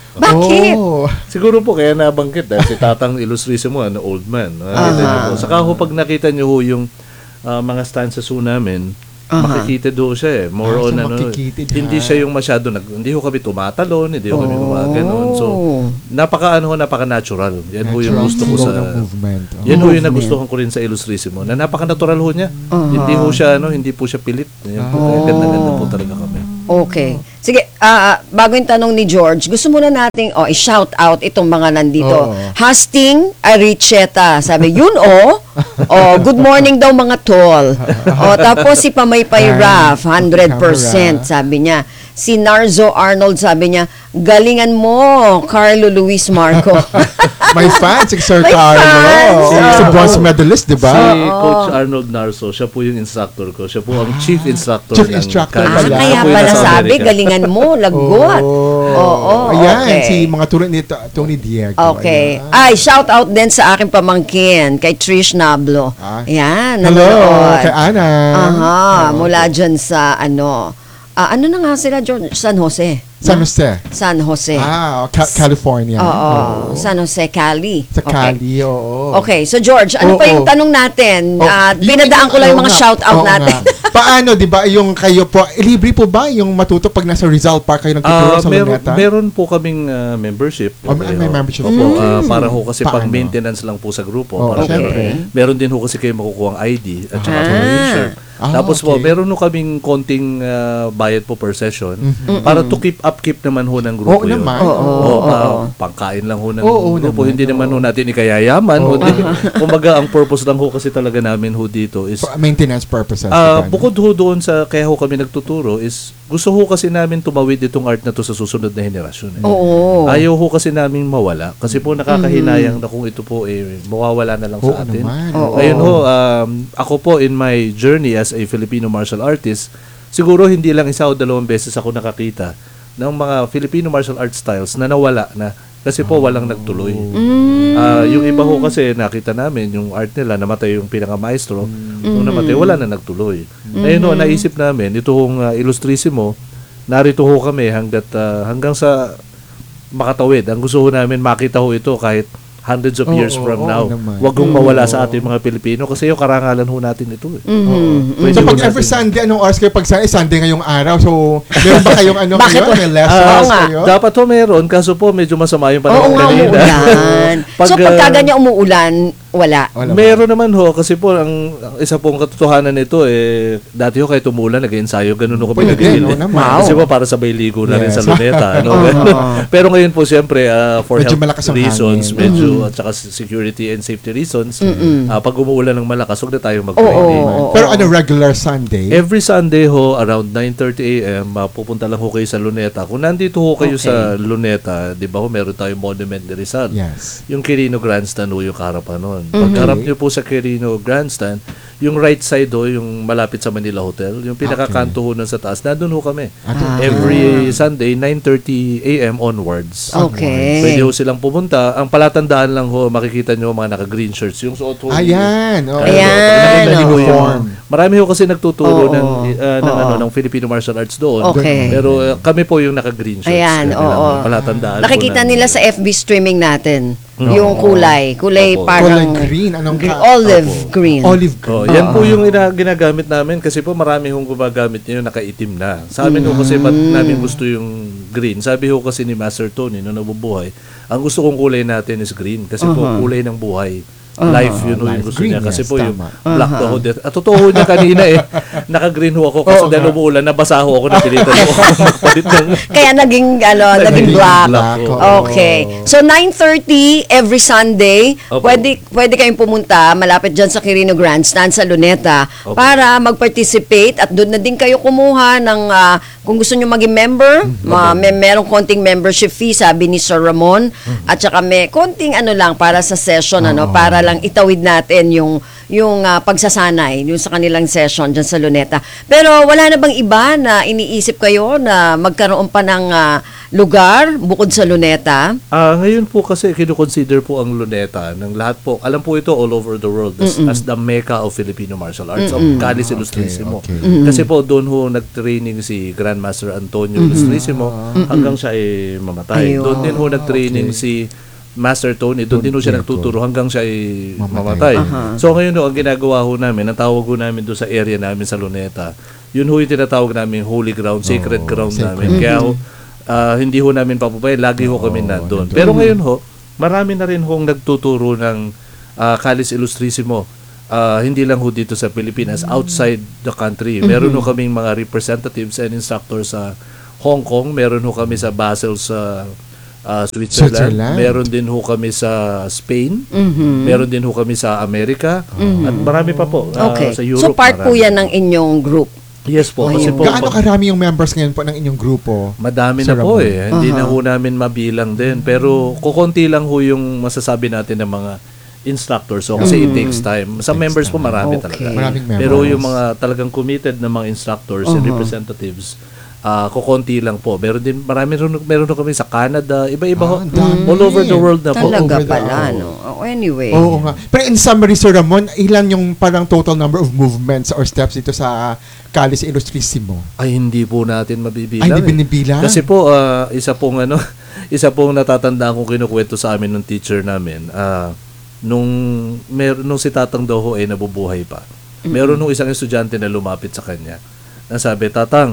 Bakit?
Oh.
Siguro po kaya nabanggit dahil si Tatang Ilustrisimo, ano, old man. Nakita niyo po. Saka ho, pag nakita niyo ho yung ah, mga stanzas ho namin,
Aha.
makikita do siya eh. More
Ah, so
on ano,
makikitid,
hindi
ha?
siya yung masyado, nag, hindi ho kami tumatalon, hindi ho kami
Oh.
gumaganon. So, napaka ano ho, napaka-natural. Yan ho yung
Natural
gusto ko
flow
sa...
ng movement. Oh.
Yan ho yung nagustuhan ko rin sa Ilustrisimo, na napaka-natural ho niya. Hindi ho siya, ano, hindi po siya pilit. Yan po, kaya ganda-ganda po talaga kami.
Okay. Sige, ah, ah, bago yung tanong ni George, gusto muna nating oh, i-shout out itong mga nandito.
Oo.
Hastings Aricheta, sabi, yun oh. Oh, good morning daw mga tol. Oh, tapos si Pamaypay Raf, one hundred percent, sabi niya. Si Narzo Arnold, sabi niya, galingan mo, Carlo Luis Marco.
May fans, si Sir
May
Carlo.
fans,
Si
oo.
bronze medalist, di
Si
ba?
Coach Arnold Narso, siya po yung instructor ko. Siya po ang chief instructor
Chief
ng
instructor
Ah,
Calgary.
pala.
kaya
Siya po yung
pala
nasa
sabi,
Amerika.
galingan mo, lagot. Oo,
Ayan,
okay.
si mga turo ni To- Tony Diego.
Okay.
Ayan.
Ay, shout out din sa aking pamangkin, kay Trish Nablo.
Ah.
Ayan,
Hello,
nanonood.
kay Ana.
Aha,
Oo.
mula dyan sa ano. Ah, ano na nga sila, George? San Jose.
San Jose.
San Jose.
Ah, Ca- California.
Oo, San Jose, Cali.
Sa
Okay.
Cali, oo.
Okay, so George, ano
Oo.
pa yung tanong natin?
Oh,
Ah,
yung-
binadaan ko lang yung
oo
mga
nga.
shout out
Oo
natin.
nga. Paano, di ba, yung kayo po, eh, libre po ba yung matuto pag nasa Rizal Park kayo nagtuturo
Ah,
sa
meron,
Luneta?
meron po kaming ah, membership.
Oh, may- may membership
Opo,
po.
ah, para ho kasi pang
Paano?
maintenance lang po sa grupo.
Oh,
para
okay.
meron, meron din ho kasi kayo makukuha ang I D at saka
Ah.
po t-shirt.
Ah,
Tapos po,
okay.
meron ho kaming konting ah, bayad po per session
Mhm.
para to keep upkeep naman ho ng grupo
Oo
yun.
naman.
Oo,
Oo,
oo,
pa-
oo.
pangkain lang ho ng
Oo
grupo.
naman,
Hindi naman ho
oo.
natin ikayayaman.
Oo.
ho. Hindi- Kumbaga, ang purpose lang ho kasi talaga namin ho dito is
For maintenance purposes.
Ah,
di ba?
bukod ho doon sa kaya ho kami nagtuturo is gusto ho kasi namin tumawid itong art na to sa susunod na henerasyon. Eh.
Oo.
Ayaw ho kasi namin mawala kasi po nakakahinayang na kung ito po eh mawawala na lang
Oo
sa atin.
naman.
Oo.
Ayun ho, um, ako po in my journey as a Filipino martial artist, siguro hindi lang isa o dalawang beses ako nakakita ng mga Filipino martial art styles na nawala na kasi po walang nagtuloy. Ah, yung iba ho kasi nakita namin yung art nila, namatay yung pinaka-maestro. Nung namatay, wala na nagtuloy. Ngayon ho, naisip namin, ito hong uh, Ilustrisimo, narito ho kami hanggat, ah, hanggang sa makatawid. Ang gusto ho namin, makita ho ito kahit hundreds of
Oo,
years
oo,
from
oo
now.
naman.
Huwag kong mawala sa ating mga Pilipino kasi yung karangalan ho natin ito. Eh.
Mhm.
Pwede
So
ho
pag
natin-
every Sunday, anong oras kayo pag Sunday? Eh, Sunday ngayong araw. So, meron ba kayong ano
Bakit
kayo?
wa-
May
Ah,
lessons
nga.
kayo?
dapat ho meron, kaso po medyo masama yung
Oo
panahon
nga,
kanina.
umuulan.
Pag,
so, pagka
ah,
ganyan umuulan, wala.
Wala ba?
Meron naman ho, kasi po ang, ang isa pong katotohanan nito, eh, dati ho kahit umulan, nag-ensayo, ganun ho kami
Pwede,
nag-iinit.
no, naman.
Kasi
Wow.
po para sabay ligo na rin
Yes.
sa luneta. Ano, Pero ngayon po, siyempre, ah, for
Medyo
health
malakas ang
reasons,
hangin.
medyo, at saka security and safety reasons, ah, pag umuulan ng malakas, huwag na tayong
Oo,
mag-training.
oo, oo.
Pero ano, regular Sunday?
Every Sunday ho, around nine thirty a m, uh, pupunta lang ho kayo sa Luneta. Kung nandito ho kayo
Okay.
sa Luneta, di ba ho, meron tayong Monument de Rizal.
Yes.
Yung Quirino Grandstand ho, yung karapan nun.
Mhm.
Pagkarap nyo po sa Quirino Grandstand, yung right side ho, yung malapit sa Manila Hotel, yung pinakakanto ho nun sa taas, nandun ho kami.
Ah.
Every Sunday, nine thirty a m onwards.
Okay.
Pwede ho silang pumunta. Ang palatandaan lang ho, makikita nyo mga naka-green shirts. Yung suot ho.
Ayan. Oh.
Ayan,
Marami ho
oo.
yung- Marami ho kasi nagtuturo
Oo.
ng, uh, ng,
Oo.
ano, ng Filipino martial arts doon.
Okay.
Pero uh, kami po yung naka-green shirts.
Ayan,
Kaya
oo.
lang, palatandaan po
Nakikita
namin.
nila sa F B streaming natin.
Oo.
Yung kulay. Kulay
Opo.
parang
Kulay green. Anong
gr-
ka-
olive
Opo.
green.
Olive
Oh,
green.
yan po yung ina- ginagamit namin kasi po marami hong gumagamit niyo nakaitim na. Sa amin ho kasi ba't
Mm.
namin gusto yung green. Sabi ho kasi ni Master Tony nung nabubuhay, ang gusto kong kulay natin is green kasi po
Uh-huh.
kulay ng buhay. Life yun ho yung
Life
gusto
green,
niya kasi
yes,
po yung
tama.
black daw ho. At totoo ho niya kanina eh. Naka-green ho ako kasi
Oo
dahil
nga.
umuulan, nabasa ho ako, napilitan ho ako magpalit ng
Kaya naging, ano, naging
Naging
black.
black, oo.
Okay. So, nine thirty every Sunday,
Opo.
pwede, pwede kayong pumunta malapit dyan sa Quirino Grandstand sa Luneta
Opo.
para mag-participate at doon na din kayo kumuha ng, ah, kung gusto nyo maging member, ma, may merong konting membership fee, sabi ni Sir Ramon, at saka may konting ano lang para sa session, ano, para lang itawid natin yung yung ah, pagsasanay yung sa kanilang session dyan sa Luneta. Pero wala na bang iba na iniisip kayo na magkaroon pa ng ah, lugar bukod sa Luneta?
Ah, ngayon po kasi kino-consider po ang Luneta ng lahat po. Alam po ito all over the world as, as the Mecca of Filipino martial arts, of Calis Illustrisimo.
okay.
Kasi po doon ho nag-training si Grandmaster Antonio Illustrisimo hanggang siya ay mamatay.
Ayun.
Doon din ho nag-training si Master Tony, doon din ho siya
Diego.
nagtuturo hanggang siya ay
Mamatay.
mamatay. So ngayon ho, ang ginagawa ho namin, ang tawag ho namin doon sa area namin sa Luneta, yun ho yung tinatawag namin holy ground, sacred
Oh,
ground
sacred.
namin. Kaya ho, ah, hindi ho namin papupay, lagi ho kami
Oo,
nandun.
nandun.
Pero ngayon ho, marami na rin hong nagtuturo ng uh, Calis Illustrisimo. Ah, hindi lang ho dito sa Pilipinas, outside the country. Meron ho kaming mga representatives and instructors sa Hong Kong, meron ho kami sa Basel sa ah, Switzerland.
Switzerland.
Meron din ho kami sa Spain,
Mhm.
meron din ho kami sa Amerika, at marami pa po ah,
Okay.
sa Europe.
So part po
marami.
yan ng inyong group.
Yes po, kasi
Ayun.
po
Gaano
pag-
karami yung members ngayon po ng inyong grupo?
madami
Sir
na po
Ramon?
eh. Hindi na
Aha.
ho namin mabilang din. Pero kukunti lang ho yung masasabi natin ng mga instructors. So, kasi it takes time. Sa members po marami
Okay.
talaga.
Maraming members.
Pero yung mga talagang committed na mga instructors and
Uh-huh.
representatives, ah kukunti lang po. Meron din, marami rin, meron na kami sa Canada, iba-iba ho.
Ah, ang dami.
All over the world na po.
Talaga
over the-
pala,
oo.
no? Oh, anyway.
Oo nga. Pero in summary, Sir Ramon, ilan yung parang total number of movements or steps dito sa Calis Illustrisimo?
Ay, hindi po natin mabibilang.
Ay, hindi
eh.
binibilang?
Kasi po, ah, isa pong ano, isa pong natatandaan kong kinukwento sa amin ng teacher namin, ah, nung, mer nung si Tatang daw ho ay nabubuhay pa. Meron nung isang estudyante na lumapit sa kanya. Na sabi, Tatang,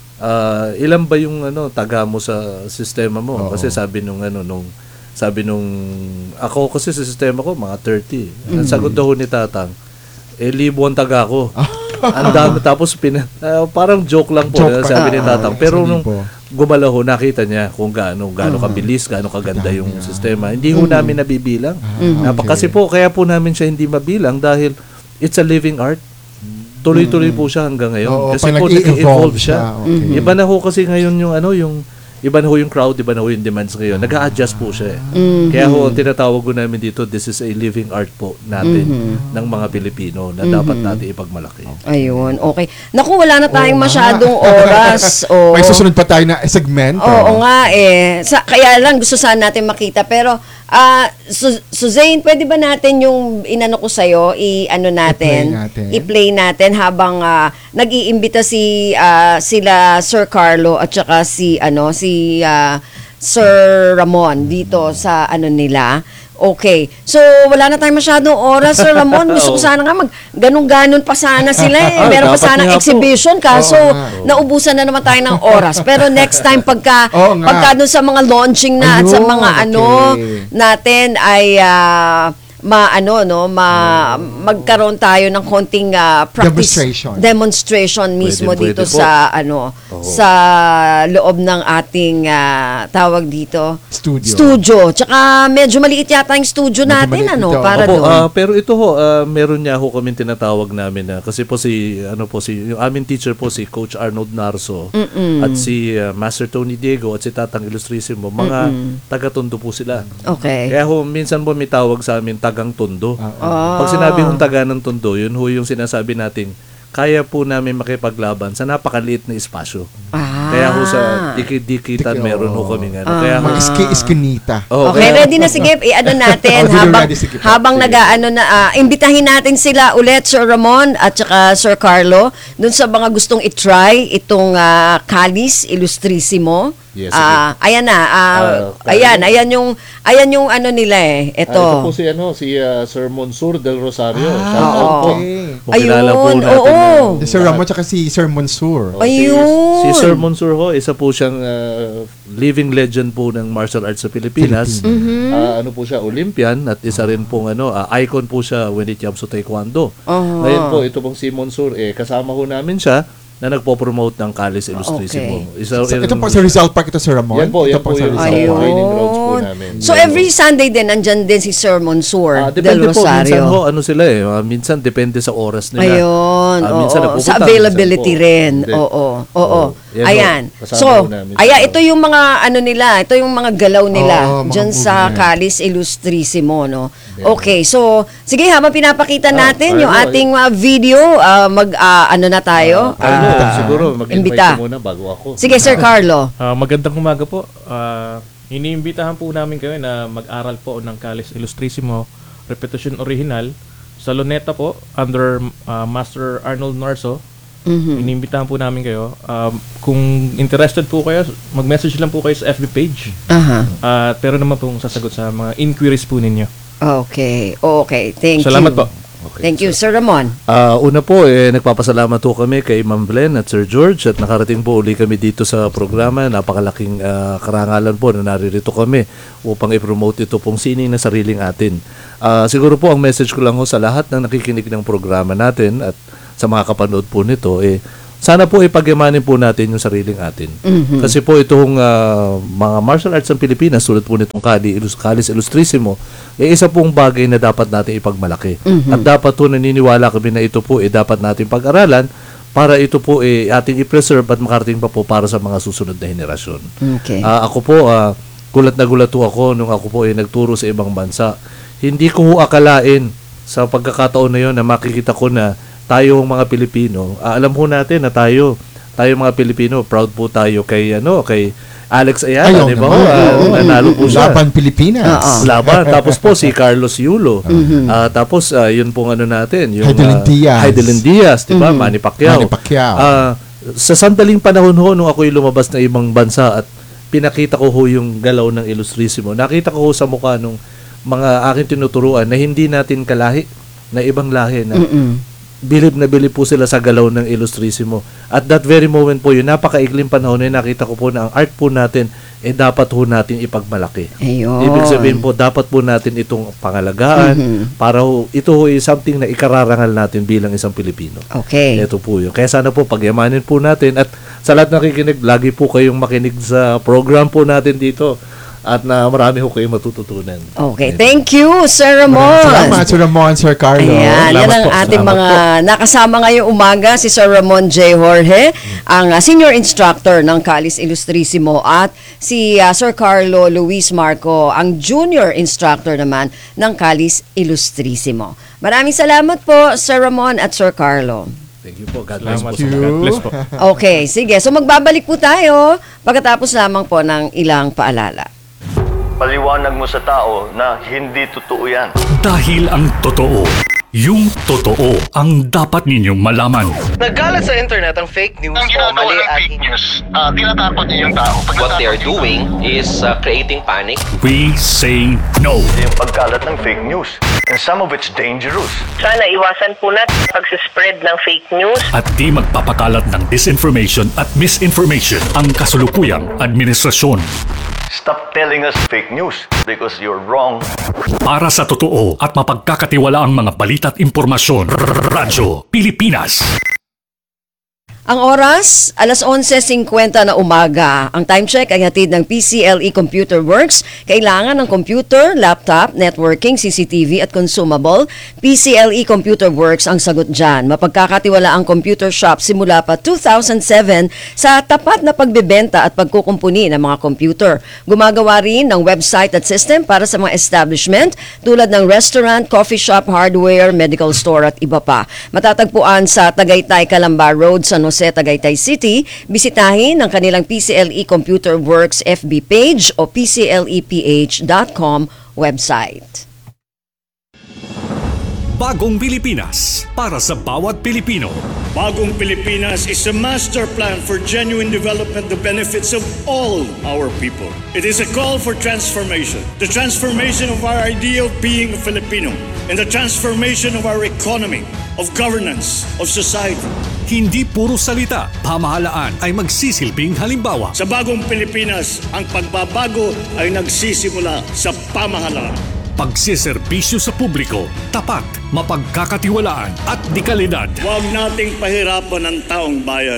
ah, ilan ba yung ano, taga mo sa sistema mo?
Oo.
Kasi sabi nung ano, nung, sabi nung, ako kasi sa sistema ko, mga thirty. Ang sagot daw ho ni Tatang, eh, libo ang taga ko. Ang dami, tapos pina, ah, parang joke lang po,
Joke pa.
sabi ni
Ah,
Tatang.
ah,
Pero
sa
nung
libo.
gumalaw ho, nakita niya kung gaano, gaano kabilis, gaano kaganda yung sistema. Hindi ho namin nabibilang. Napa- Kasi po, kaya po namin siya hindi mabilang dahil it's a living art. Tuloy-tuloy po siya hanggang ngayon.
Oo,
kasi
pag
po,
nag-i-evolve
nag-evolve siya.
siya, okay.
Iba na ho kasi ngayon yung ano, yung iba na ho yung crowd, iba na ho yung demands ngayon. Nag-a-adjust po siya eh. Kaya ho, ang tinatawag ko namin dito, this is a living art po natin ng mga Pilipino na dapat natin ipagmalaki.
Ayun, okay. Naku, wala na tayong
Oo nga.
masyadong oras. Oo.
May susunod pa tayo na segmento.
Oo nga eh. Sa, kaya lang gusto sana natin makita. Pero, ah Su- Suzanne, pwede ba natin yung inano ko sa'yo, i-ano natin,
I-play natin.
i-play natin habang ah, nag-iimbita si ah, sila Sir Carlo at saka si ano si ah, Sir Ramon dito sa ano nila. Okay. So, wala na tayong masyadong oras, Sir Ramon. Gusto ko sana nga mag ganun-ganon pa sana sila eh.
Ah,
Meron pa
dapat
sana
nga po.
exhibition kaso
Oo nga.
naubusan na naman tayo ng oras. Pero next time pagka
Oo nga.
pagka dun sa mga launching na at sa
Ayun,
mga
okay.
ano natin ay ah, ma ano no ma magkaroon tayo ng konting ah, practice
Demonstration.
demonstration mismo
Pwede,
dito
pwede po.
sa ano sa loob ng ating ah, tawag dito
Studio.
studio. Tsaka medyo maliit yata yung studio
Medyo
natin
maliit
ano
ito.
para
Opo,
doon.
ah, pero ito ho, ah, meron niya ho kami tinatawag namin na kasi po si ano po si yung aming teacher po si Coach Arnold Narso at si ah, Master Tony Diego at si Tatang Illustrisimo, mga taga-Tondo po sila.
Okay.
Kaya ho minsan po may tawag sa amin tagang Tondo.
Ah.
Pag sinabi hong taga ng Tondo, yun ho yung sinasabi natin kaya po namin makipaglaban sa napakaliit na espasyo.
Ah.
Kaya ho sa dikit-dikitan
Dikit,
meron ho
oo.
kami ano. Kaya ho,
Mga iski-iskinita.
oh,
Okay,
kaya-
ready na sige. I-ano natin
Oh, video
habang
ready, sige po.
habang
Sige.
nag-aano na ah, imbitahin natin sila ulit Sir Ramon at saka Sir Carlo dun sa mga gustong i-try itong ah, Calis Illustrisimo.
Yes,
Ah, ayan na. ah,
Ah,
ayan, ayan yung ayan yung ano nila eh.
Ah, ito po
Ito.
si ano si ah, Sir Monsur del Rosario.
Ah,
Shout out po.
okay.
Kung kilala po
Ayun,
natin
oo.
yung-
Si Sir Ramon tsaka si Sir Monsur.
Oh, si-
Ayun.
Si, Sir Monsur ho, isa po siyang ah, living legend po ng martial arts sa Pilipinas.
Mm-hmm.
Ah, ano po siya, Olympian at isa rin pong ano, ah, icon po siya when it comes to Taekwondo.
Oh.
Ngayon po, ito pong si Monsur, eh, kasama ho namin siya na nagpo-promote ng Calis Illustrisimo. Isa,
So, ito po sa Rizal Park ito, Sir Ramon.
Yan po,
ito
yan po
sa
yung
Rizal
Ayun.
Park.
training grounds
Ayun.
namin.
So every Sunday din, nandyan din si Sir Monsur
Ah,
del
depende po, minsan
Rosario.
ho, ano sila eh, ah, minsan depende sa oras nila.
Ayun,
Ah,
oo.
minsan
Sa
napupunta,
availability
minsan po,
rin.
hindi.
Oo, oo.
Oo, yan ho,
Ayan.
kasama
So,
ho namin
aya,
siya.
ito yung mga ano nila, ito yung mga galaw nila
Oo, mga
dyan sa
movement.
Calis Illustrisimo, no? Okay, so, sige, habang pinapakita
Ah,
natin yung
Carlo,
ating uh, video, ah, mag, ah, ano na tayo?
Ah, Carlo,
Ah,
siguro mag-invite
imbita.
ka muna bago ako.
Sige, Sir Carlo.
Ah, magandang umaga po. Ah, iniimbitahan po namin kayo na mag-aral po ng Calis Illustrisimo Repetition Original sa Luneta po under ah, Master Arnold Narso.
Mhm.
Iniimbitahan po namin kayo. Um, kung interested po kayo, mag-message lang po kayo sa F B page.
Aha.
At pero naman pong sasagot sa mga inquiries po ninyo.
Okay. Okay. Thank
Salamat
you.
po.
Okay,
Thank you, Sir Ramon.
Ah, una po, eh, nagpapasalamat po kami kay Ma'am Blen at Sir George at nakarating po uli kami dito sa programa. Napakalaking ah, karangalan po na naririto kami upang i-promote ito pong sining na sariling atin. Ah, siguro po ang message ko lang ho sa lahat ng nakikinig ng programa natin at sa mga kapanood po nito, eh, sana po ipagyamanin po natin yung sariling atin. Kasi po itong ah, mga martial arts ng Pilipinas, tulad po nitong Cali, Illus- Calis Illustrisimo, eh, isa pong bagay na dapat natin ipagmalaki. At dapat po naniniwala kami na ito po eh, dapat natin pag-aralan para ito po eh, ating i-preserve at makarating pa po para sa mga susunod na henerasyon.
Okay.
Ah, ako po, ah, gulat na gulat po ako nung ako po ay nagturo sa ibang bansa. Hindi ko ho akalain sa pagkakataon na yon na makikita ko na tayong mga Pilipino, ah, alam ho natin na tayo, tayo mga Pilipino, proud po tayo kay ano, kay Alex Ayala,
Ayaw
di ba?
naman.
Ah,
Oo.
nanalo po siya.
Laban Pilipinas.
Oo.
Laban. Tapos po si Carlos Yulo. Ah, tapos ah, yun pong ano natin, yung
Heidelin
ah,
Diaz.
Heidelin Diaz, di ba? Manny Pacquiao.
Manny Pacquiao.
Ah, sa sandaling panahon ho nung ako'y lumabas na ibang bansa at pinakita ko ho yung galaw ng Illustrisimo. Nakita ko ho sa mukha nung mga aking tinuturuan na hindi natin kalahi, na ibang lahi na
Mm-mm.
bilib na bilib po sila sa galaw ng Illustrisimo. At that very moment po, yun, napakaikling panahon na nakita ko po na ang art po natin, eh dapat po natin ipagmalaki.
Ayun.
Ibig sabihin po, dapat po natin itong pangalagaan para ho, ito ho is something na ikararangal natin bilang isang Pilipino.
Okay.
Ito po yun. Kaya sana po pagyamanin po natin at sa lahat nakikinig, lagi po kayong makinig sa program po natin dito at na marami ho kayong matututunan.
Okay. Thank you, Sir Ramon.
Salamat, Sir Ramon, Sir Carlo.
Ayan, yan
Salamat
ang
po,
ating
salamat
mga nakasama ngayong umaga, si Sir Ramon J. Jorge, ang uh, senior instructor ng Calis Illustrisimo at si uh, Sir Carlo Luis Marco, ang junior instructor naman ng Calis Illustrisimo. Maraming salamat po, Sir Ramon at Sir Carlo.
Thank you po. God bless
Salamat
po.
po.
you.
God bless po.
Okay, sige. So magbabalik po tayo pagkatapos lamang po ng ilang paalala.
Paliwanag mo sa tao na hindi totoo yan.
Dahil ang totoo, yung totoo ang dapat ninyong malaman.
Nagkalat sa internet ang fake news
Ang
o
ginagawa
mali
ng
at
fake news, ah, tinatakot niyo yung tao. Pag
what they are
natakot yung
doing is uh, creating panic.
We say no.
Yung pagkalat ng fake news. And some of it's dangerous.
Sana iwasan po natin pag-spread ng fake news.
At di magpapakalat ng disinformation at misinformation ang kasulukuyang administrasyon.
Stop telling us fake news because you're wrong.
Para sa totoo at mapagkakatiwala ang mga balita at impormasyon, Radyo Pilipinas.
Ang oras, alas eleven fifty na umaga. Ang time check ay hatid ng P C L E Computer Works. Kailangan ng computer, laptop, networking, C C T V at consumable. P C L E Computer Works ang sagot dyan. Mapagkakatiwala ang computer shop simula pa two thousand seven sa tapat na pagbebenta at pagkukumpuni ng mga computer. Gumagawa rin ng website at system para sa mga establishment tulad ng restaurant, coffee shop, hardware, medical store at iba pa. Matatagpuan sa Tagaytay, Calamba Road, San Jose, Tagaytay City. Bisitahin ang kanilang P C L E Computer Works F B page o p c l e p h dot com website.
Bagong Pilipinas para sa bawat Pilipino.
Bagong Pilipinas is a master plan for genuine development that benefits of all our people. It is a call for transformation. The transformation of our idea of being a Filipino and the transformation of our economy, of governance, of society.
Hindi puro salita, pamahalaan ay magsisilbing halimbawa.
Sa bagong Pilipinas, ang pagbabago ay nagsisimula sa pamahalaan.
Pagsiservisyo sa publiko, tapat, mapagkakatiwalaan at dekalidad.
Huwag nating pahirapan ang taong bayan.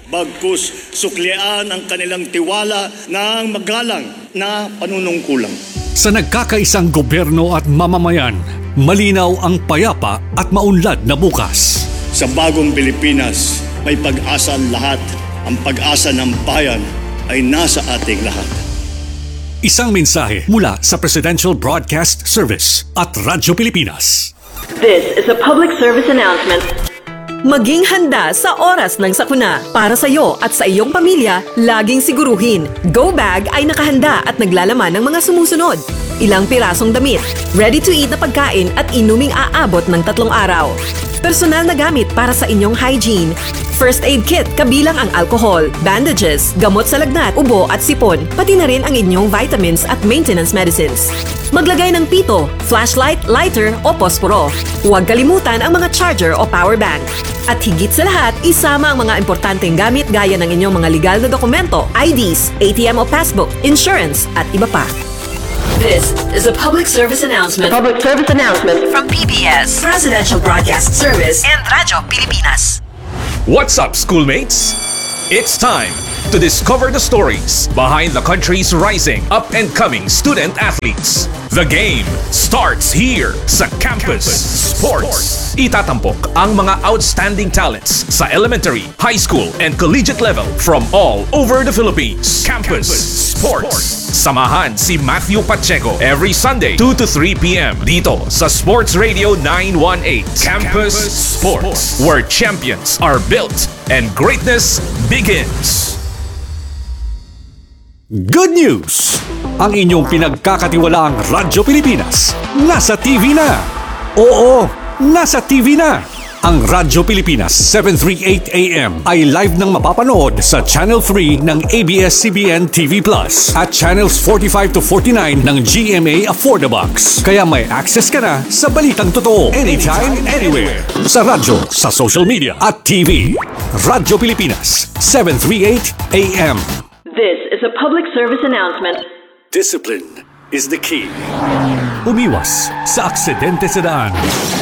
bagkus suklian ang kanilang tiwala ng magalang na panunungkulang.
Sa nagkakaisang gobyerno at mamamayan, malinaw ang payapa at maunlad na bukas.
Sa bagong Pilipinas, may pag-asa ang lahat. Ang pag-asa ng bayan ay nasa ating lahat.
Isang mensahe mula sa Presidential Broadcast Service at Radyo Pilipinas.
This is a public service announcement.
Maging handa sa oras ng sakuna. Para sa iyo at sa iyong pamilya, laging siguruhin, Go Bag ay nakahanda at naglalaman ng mga sumusunod. Ilang pirasong damit, ready-to-eat na pagkain at inuming aabot ng tatlong araw. Personal na gamit para sa inyong hygiene. First aid kit kabilang ang alcohol, bandages, gamot sa lagnat, ubo at sipon, pati na rin ang inyong vitamins at maintenance medicines. Maglagay ng pito, flashlight, lighter o posporo. Huwag kalimutan ang mga charger o power bank. At higit sa lahat, isama ang mga importanteng gamit gaya ng inyong mga legal na dokumento, I Ds, A T M o passbook, insurance at iba pa. This is a public service announcement.
Public service announcement
From P B S, Presidential Broadcast Service, and Radyo Pilipinas.
What's up, schoolmates? It's time to discover the stories behind the country's rising, up-and-coming student athletes. The game starts here sa Campus Sports. Itatampok ang mga outstanding talents sa elementary, high school, and collegiate level from all over the Philippines. Campus Sports. Samahan si Matthew Pacheco every Sunday, two to three p.m. dito sa Sports Radio nine one eight. Campus Sports, where champions are built and greatness begins.
Good news! Ang inyong pinagkakatiwalaang Radyo Pilipinas nasa T V na. Oo, nasa T V na. Ang Radyo Pilipinas seven thirty-eight A M ay live nang mapapanood sa Channel three ng A B S C B N T V Plus at Channels forty-five to forty-nine ng G M A Affordabox. Kaya may access ka na sa balitang totoo anytime, anywhere. Sa radyo, sa social media at T V. Radyo Pilipinas seven thirty-eight A M.
This is a public service announcement.
Discipline is the key. Umiwas sa aksidente sa daan.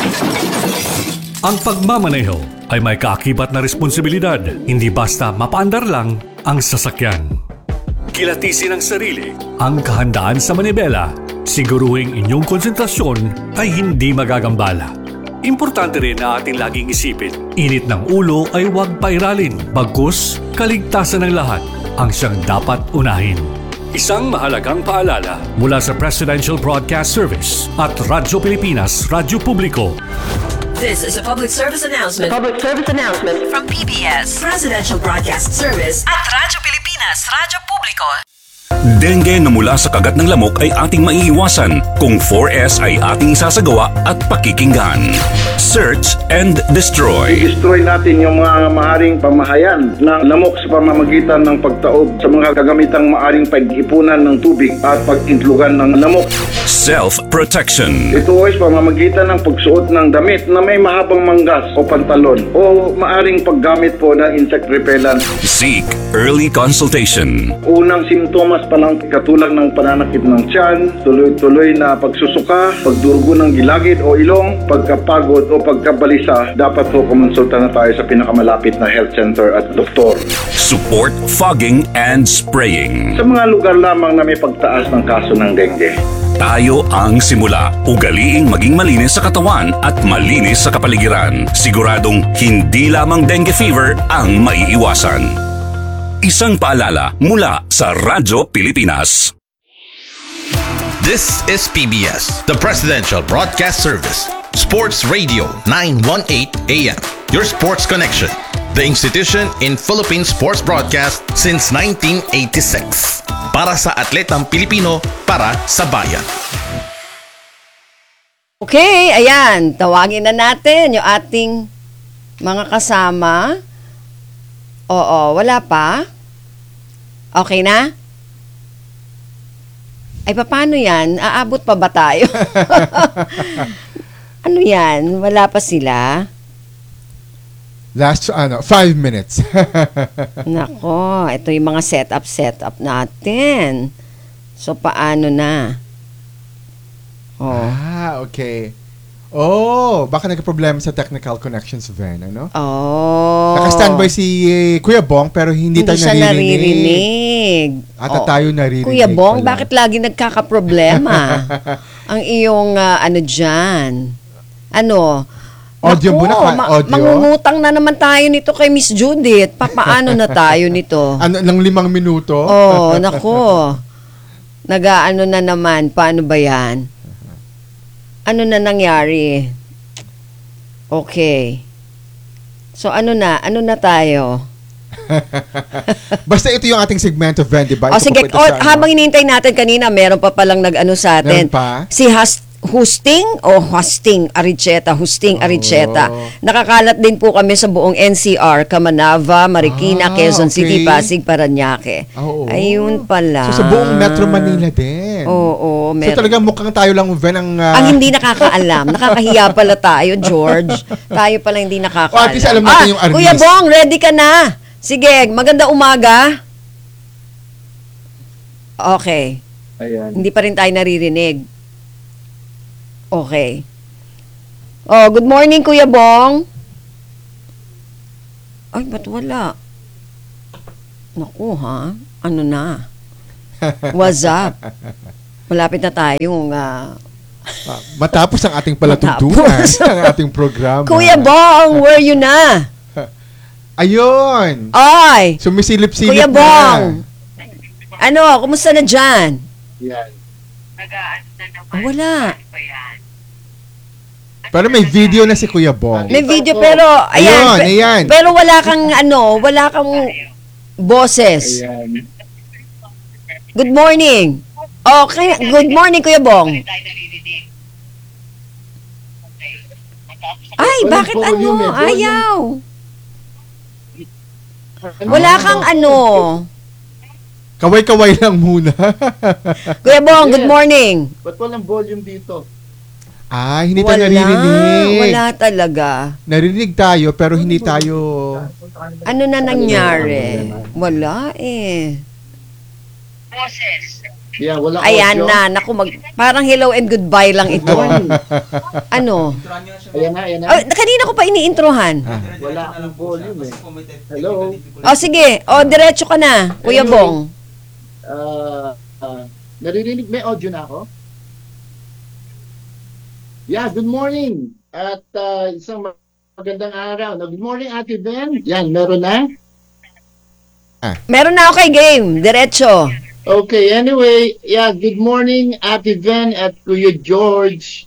Ang pagmamaneho ay may kaakibat na responsibilidad, hindi basta mapaandar lang ang sasakyan. Kilatisin ang sarili, ang kahandaan sa manibela, siguruhing inyong konsentrasyon ay hindi magagambala. Importante rin na ating laging isipin, init ng ulo ay huwag pairalin, bagkus kaligtasan ng lahat ang siyang dapat unahin. Isang mahalagang paalala mula sa Presidential Broadcast Service at Radyo Pilipinas, Radyo Publiko.
This is a public service announcement.
Public service announcement
From P B S, Presidential Broadcast Service, at Radyo Pilipinas, Radyo Publiko.
Dengue na mula sa kagat ng lamok ay ating maiiwasan kung four S ay ating isasagawa at pakikinggan. Search and destroy.
I-destroy natin yung mga maaring pamahayan ng lamok sa pamamagitan ng pagtaob sa mga kagamitang maaring pag-ipunan ng tubig at pag-intlugan ng lamok.
Self-protection.
Ito ay pamamagitan ng pagsuot ng damit na may mahabang manggas o pantalon o maaring paggamit po ng insect repellent.
Seek early consultation.
Unang simptomas pa lang katulad ng pananakit ng tiyan, tuloy-tuloy na pagsusuka, pagdurugo ng gilagid o ilong, pagkapagod o pagkabalisa, dapat po kumonsulta na tayo sa pinakamalapit na health center at doktor.
Support fogging and spraying.
Sa mga lugar lamang na may pagtaas ng kaso ng dengue.
Tayo ang simula. Ugaliing maging malinis sa katawan at malinis sa kapaligiran. Siguradong hindi lamang dengue fever ang maiiwasan. Isang paalala mula sa Radyo Pilipinas.
This is P B S, the Presidential Broadcast Service. Sports Radio nine one eight A M. Your sports connection. The institution in Philippine sports broadcast since nineteen eighty-six. Para sa atletang Pilipino, para sa bayan.
Okay, ayan. Tawagin na natin yung ating mga kasama. Oo, wala pa? Okay na? Ay, paano yan? Aabot pa ba tayo? Ano yan? Wala pa sila?
Last, ano, five minutes.
Nako, ito yung mga setup, setup natin. So, paano na? Oh.
Ah, okay. Oh, baka nagka-problema sa technical connections, Ven, ano?
Oh.
Naka-standby si eh, Kuya Bong pero hindi,
Hindi
tayo
siya
naririnig.
naririnig.
At
Oh.
tayo naririnig.
Kuya Bong,
pala.
bakit lagi nagkakaproblema? Ang iyong ah, ano dyan? Ano?
Audio
Naku,
muna ka,
ma-
audio.
mangungutang na naman tayo nito kay Miss Judith. Papaano na tayo nito?
Ano, ng limang minuto?
Oh, nako. Nag-ano na naman. Paano ba yan? Ano na nangyari? Okay. So, ano na? Ano na tayo?
Basta ito yung ating segmento, Ven, di ba?
O
Ito
sige,
po ito
o,
sa ano.
habang hinihintay natin kanina, meron pa palang nag-ano sa atin.
Meron pa?
Si Has Husting o Husting Aricheta, Husting Aricheta.
Oh.
Nakakalat din po kami sa buong N C R, Kamanava, Marikina,
Ah,
Quezon
okay.
City, Pasig, Paranaque.
Oo.
Ayun pala.
So, sa buong Metro Manila din.
Oo,
So,
meron.
talagang mukhang tayo lang, Ven, ang... ah,
Ang hindi nakakaalam. Nakakahiya pala tayo, George. Tayo pala hindi nakakaalam.
O, at least alam natin
Ah,
yung artist.
Kuya Bong, ready ka na? Sige, maganda umaga. Okay.
Ayan.
Hindi pa rin tayo naririnig. Okay. Oh, good morning, Kuya Bong. Ay, ba't wala? Naku, ha? Ano na? What's up? Malapit na tayong... ah,
Ah, matapos ang ating palatuntunan,
Matapos.
ang ating programa.
Kuya Bong, where you na?
Ayun!
Ay!
Sumisilip-silip
Kuya
na.
Bong! Ano, kumusta na dyan?
Yan.
Ah, wala.
Pero may video na si Kuya Bong.
May video pero, ayan.
Ayun,
pe-
ayan.
Pero wala kang ano, wala kang boses.
Ayan.
Good morning. Okay, good morning, Kuya Bong. Ay,
Walang
bakit ano?
volume eh, volume.
Ayaw. Wala kang ano.
Kaway-kaway lang muna.
Kuya Bong, good morning.
Ba't walang volume dito?
Ah, hindi tayo
Wala,
naririnig.
wala talaga.
Narinig tayo pero hindi tayo...
Ano na nangyari? Wala eh.
Yeah, walang
Ayan
audio.
na, naku, mag, parang hello and goodbye lang ito. Ano?
Ayan na, ayan na.
Oh, kanina ko pa iniintrohan.
Wala akong volume eh. Hello?
O sige, o diretso ka na, Kuya
Anyway.
Bong.
Uh, uh, naririnig, may audio na ako? Yeah, good morning. At uh, isang magandang araw. Good morning, Ate Ben. Yan, meron na?
Meron na ako kay game, diretso.
Okay, anyway, yeah, good morning, Ate Ben at Kuya George.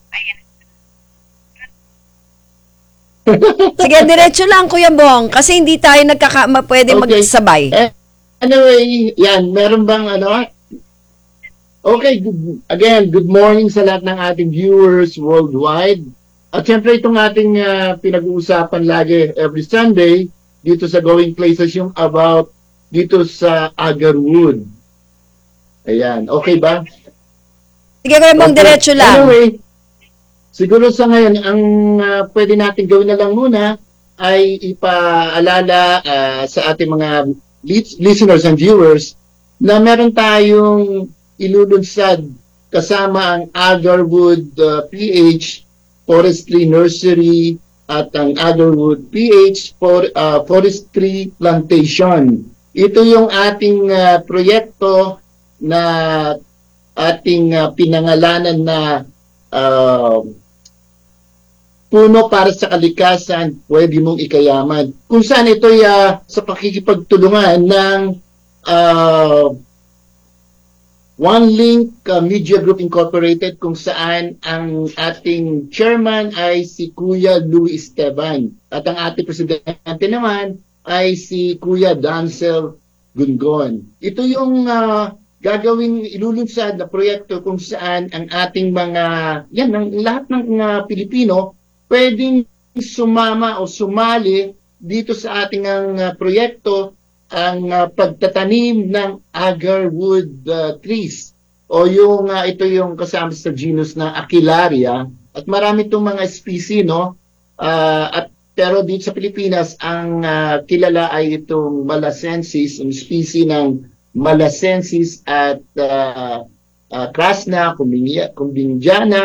Sige, diretso lang, Kuya Bong, kasi hindi tayo nagkaka ma- pwede
Okay.
magsabay.
Eh, anyway, yan, meron bang ano? Okay, good, again, good morning sa lahat ng ating viewers worldwide. At syempre itong ating uh, pinag-uusapan lagi every Sunday dito sa Going Places yung about dito sa Agarwood. Ayan, okay ba?
Sige, Kuya Bong,
Okay.
diretso lang.
Anyway, siguro sa ngayon, ang uh, pwede natin gawin na lang muna ay ipaalala uh, sa ating mga lis- listeners and viewers na meron tayong ilulunsad kasama ang Agarwood uh, P H Forestry Nursery at ang Agarwood P H for uh, Forestry Plantation. Ito yung ating uh, proyekto na ating uh, pinangalanan na uh, puno para sa kalikasan, pwede mong ikayaman. Kung saan ito uh, sa pakikipagtulungan ng uh, One Link uh, Media Group Incorporated kung saan ang ating chairman ay si Kuya Louis Esteban at ang ating presidente naman ay si Kuya Dancel Gungon. Ito yung uh, gagawing ilulunsad na proyekto kung saan ang ating mga, yan, ang lahat ng uh, Pilipino pwedeng sumama o sumali dito sa ating ang uh, proyekto ang uh, pagtatanim ng agarwood uh, trees o yung uh, ito yung kasama sa genus na Aquilaria at marami itong mga species no uh, at pero dito sa Pilipinas ang uh, kilala ay itong Malasensis, ang species ng Malasensis at uh, uh, Krasna, Kumbingiana,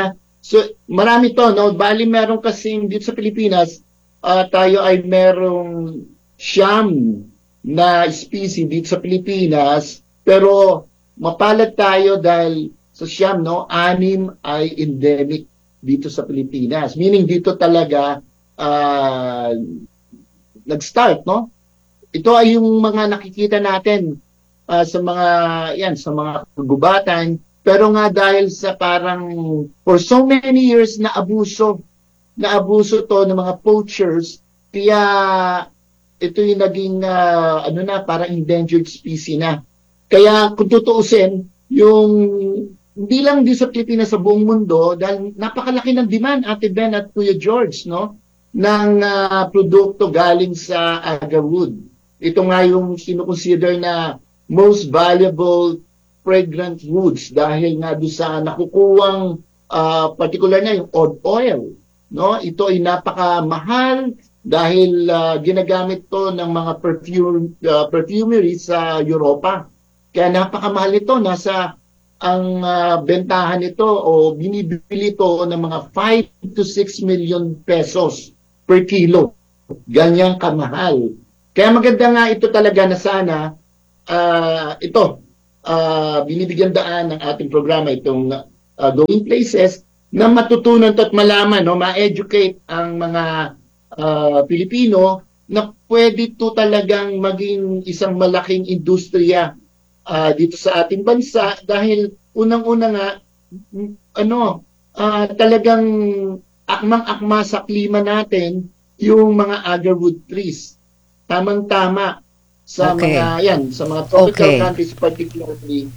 So, marami to, no? Bali, meron kasing dito sa Pilipinas, uh, tayo ay merong siyam na species dito sa Pilipinas, pero mapalad tayo dahil sa siyam, no? Anim ay endemic dito sa Pilipinas. Meaning dito talaga uh, nag-start, no? Ito ay yung mga nakikita natin uh, sa mga, yan, sa mga kagubatan. Pero nga dahil sa parang for so many years na abuso, na abuso to ng mga poachers, kaya ito yung naging uh, ano na, parang endangered species na. Kaya kung tutuusin, yung hindi lang di sa Pilipinas, sa buong mundo, dahil napakalaki ng demand, Ate Ben at Kuya George, no, ng uh, produkto galing sa agarwood. Ito nga yung sinukonsider na most valuable fragrant woods dahil nga doon sa nakukuwang uh, particular na yung oud oil, no? Ito ay napakamahal dahil uh, ginagamit to ng mga perfume uh, perfumery sa Europa. Kaya napakamahal ito, nasa ang uh, bentahan nito o binibili to ng mga five to six million pesos per kilo. Ganyang kamahal. Kaya maganda nga ito talaga na sana uh, ito Uh, binibigyan daan ng ating programa itong uh, Going Places na matutunan at malaman, no, ma-educate ang mga uh, Pilipino na pwede to talagang maging isang malaking industriya uh, dito sa ating bansa dahil unang-una nga ano uh, talagang akmang-akma sa klima natin yung mga agarwood trees. Tamang-tama sa
okay.
mga yan, sa mga tropical
okay.
countries particularly.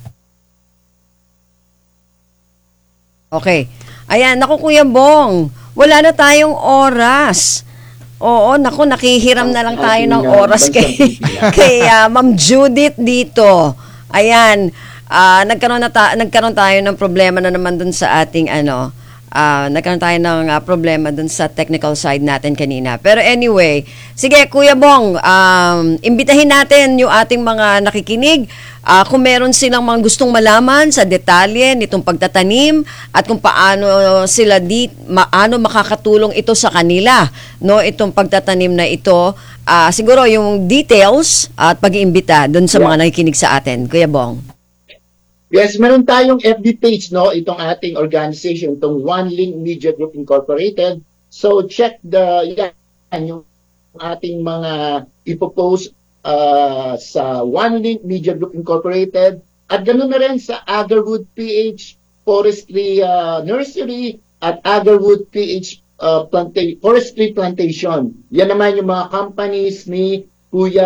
Okay. Ayan, naku Kuya Bong, wala na tayong oras. Oo, naku, nakihiram na lang tayo ng oras kay, kay uh, Ma'am Judith dito. Ayan, uh, nagkaroon, na ta- nagkaroon tayo ng problema na naman dun sa ating ano, Uh, nagkaroon tayo ng uh, problema dun sa technical side natin kanina. Pero anyway, sige Kuya Bong, um, imbitahin natin yung ating mga nakikinig uh, kung meron silang mga gustong malaman sa detalye nitong pagtatanim at kung paano sila di, maano makakatulong ito sa kanila, no, itong pagtatanim na ito. Uh, siguro yung details at pag-iimbita dun sa yeah. mga nakikinig sa atin. Kuya Bong.
Yes, meron tayong F B page, no, itong ating organization, itong One Link Media Group Incorporated. So check the yan, yung ating mga ipopost uh, sa One Link Media Group Incorporated at ganoon na rin sa Agarwood P H Forestry uh, Nursery at Agarwood P H uh, Planta- Forestry Plantation. Yan naman yung mga companies ni Kuya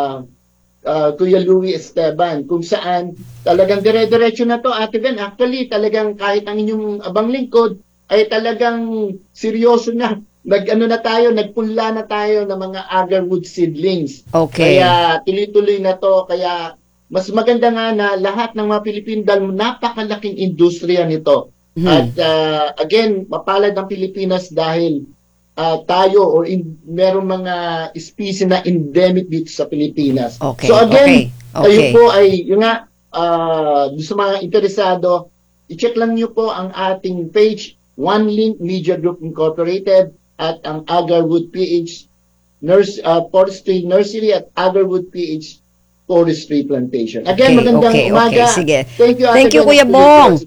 Uh, Kuya Louie Esteban, kung saan talagang dire-diretso na to, Ate Ben. Actually, talagang kahit ang inyong abang lingkod ay talagang seryoso na. Nag-ano na tayo, nagpunla na tayo ng mga agarwood seedlings.
Okay.
Kaya tuloy-tuloy na to. Kaya mas maganda nga na lahat ng mga Pilipino dahil napakalaking industriya nito. Mm-hmm. At uh, again, mapalad ng Pilipinas dahil Uh, tayo or in, merong mga species na endemic dito sa Pilipinas.
Okay,
so again,
okay, okay.
kayo po ay, yun nga, uh, sa mga interesado, i-check lang nyo po ang ating page, One Link Media Group Incorporated at ang Agarwood P H Nurse, uh, Forestry Nursery at Agarwood P H Forestry Plantation. Again,
okay,
magandang
okay,
umaga.
Okay, sige.
Thank you,
Thank you, Kuya Bong.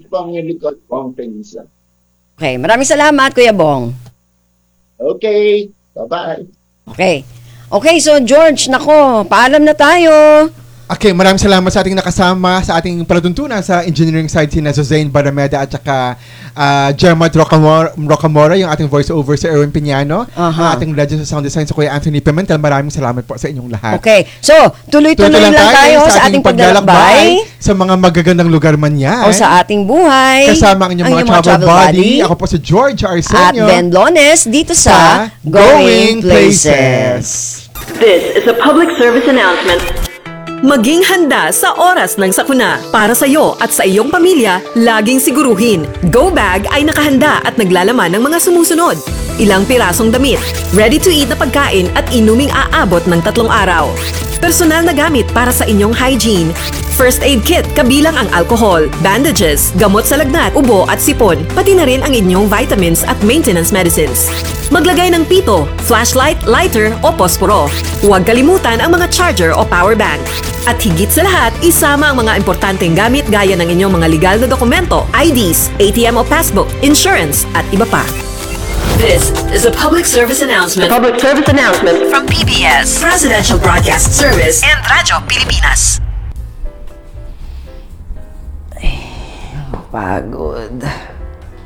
Okay, maraming salamat, Kuya Bong.
Okay. Bye-bye.
Okay. Okay, so George, nako, paalam na tayo.
Okay, maraming salamat sa ating nakasama sa ating palatuntunan sa engineering side, si Zane Barameda at saka uh, Germad Rocamora, Rocamora, yung ating voiceover si Erwin Piñano,
uh-huh.
ang ating legend sa sound design sa Kuya Anthony Pimentel. Maraming salamat po sa inyong lahat.
Okay, so tuloy-tuloy lang, lang tayo sa ating paglalakbay
sa mga magagandang lugar man yan.
O sa ating buhay.
Kasama ang inyong mga, mga travel, travel buddy. buddy. Ako po si George Arsenio.
At Ben Lones dito sa, sa Going Places.
This is a public service announcement. Maging handa sa oras ng sakuna. Para sa iyo at sa iyong pamilya, laging siguruhin. Go Bag ay nakahanda at naglalaman ng mga sumusunod. Ilang pirasong damit, ready-to-eat na pagkain at inuming aabot ng tatlong araw. Personal na gamit para sa inyong hygiene, first aid kit kabilang ang alcohol, bandages, gamot sa lagnat, ubo at sipon, pati na rin ang inyong vitamins at maintenance medicines. Maglagay ng pito, flashlight, lighter o posporo. Huwag kalimutan ang mga charger o power bank. At higit sa lahat, isama ang mga importanteng gamit gaya ng inyong mga legal na dokumento, I Ds, A T M o passbook, insurance at iba pa.
This is a public service announcement.
A public service announcement
from P B S, Presidential Broadcast Service, and Radyo Pilipinas.
Pagod.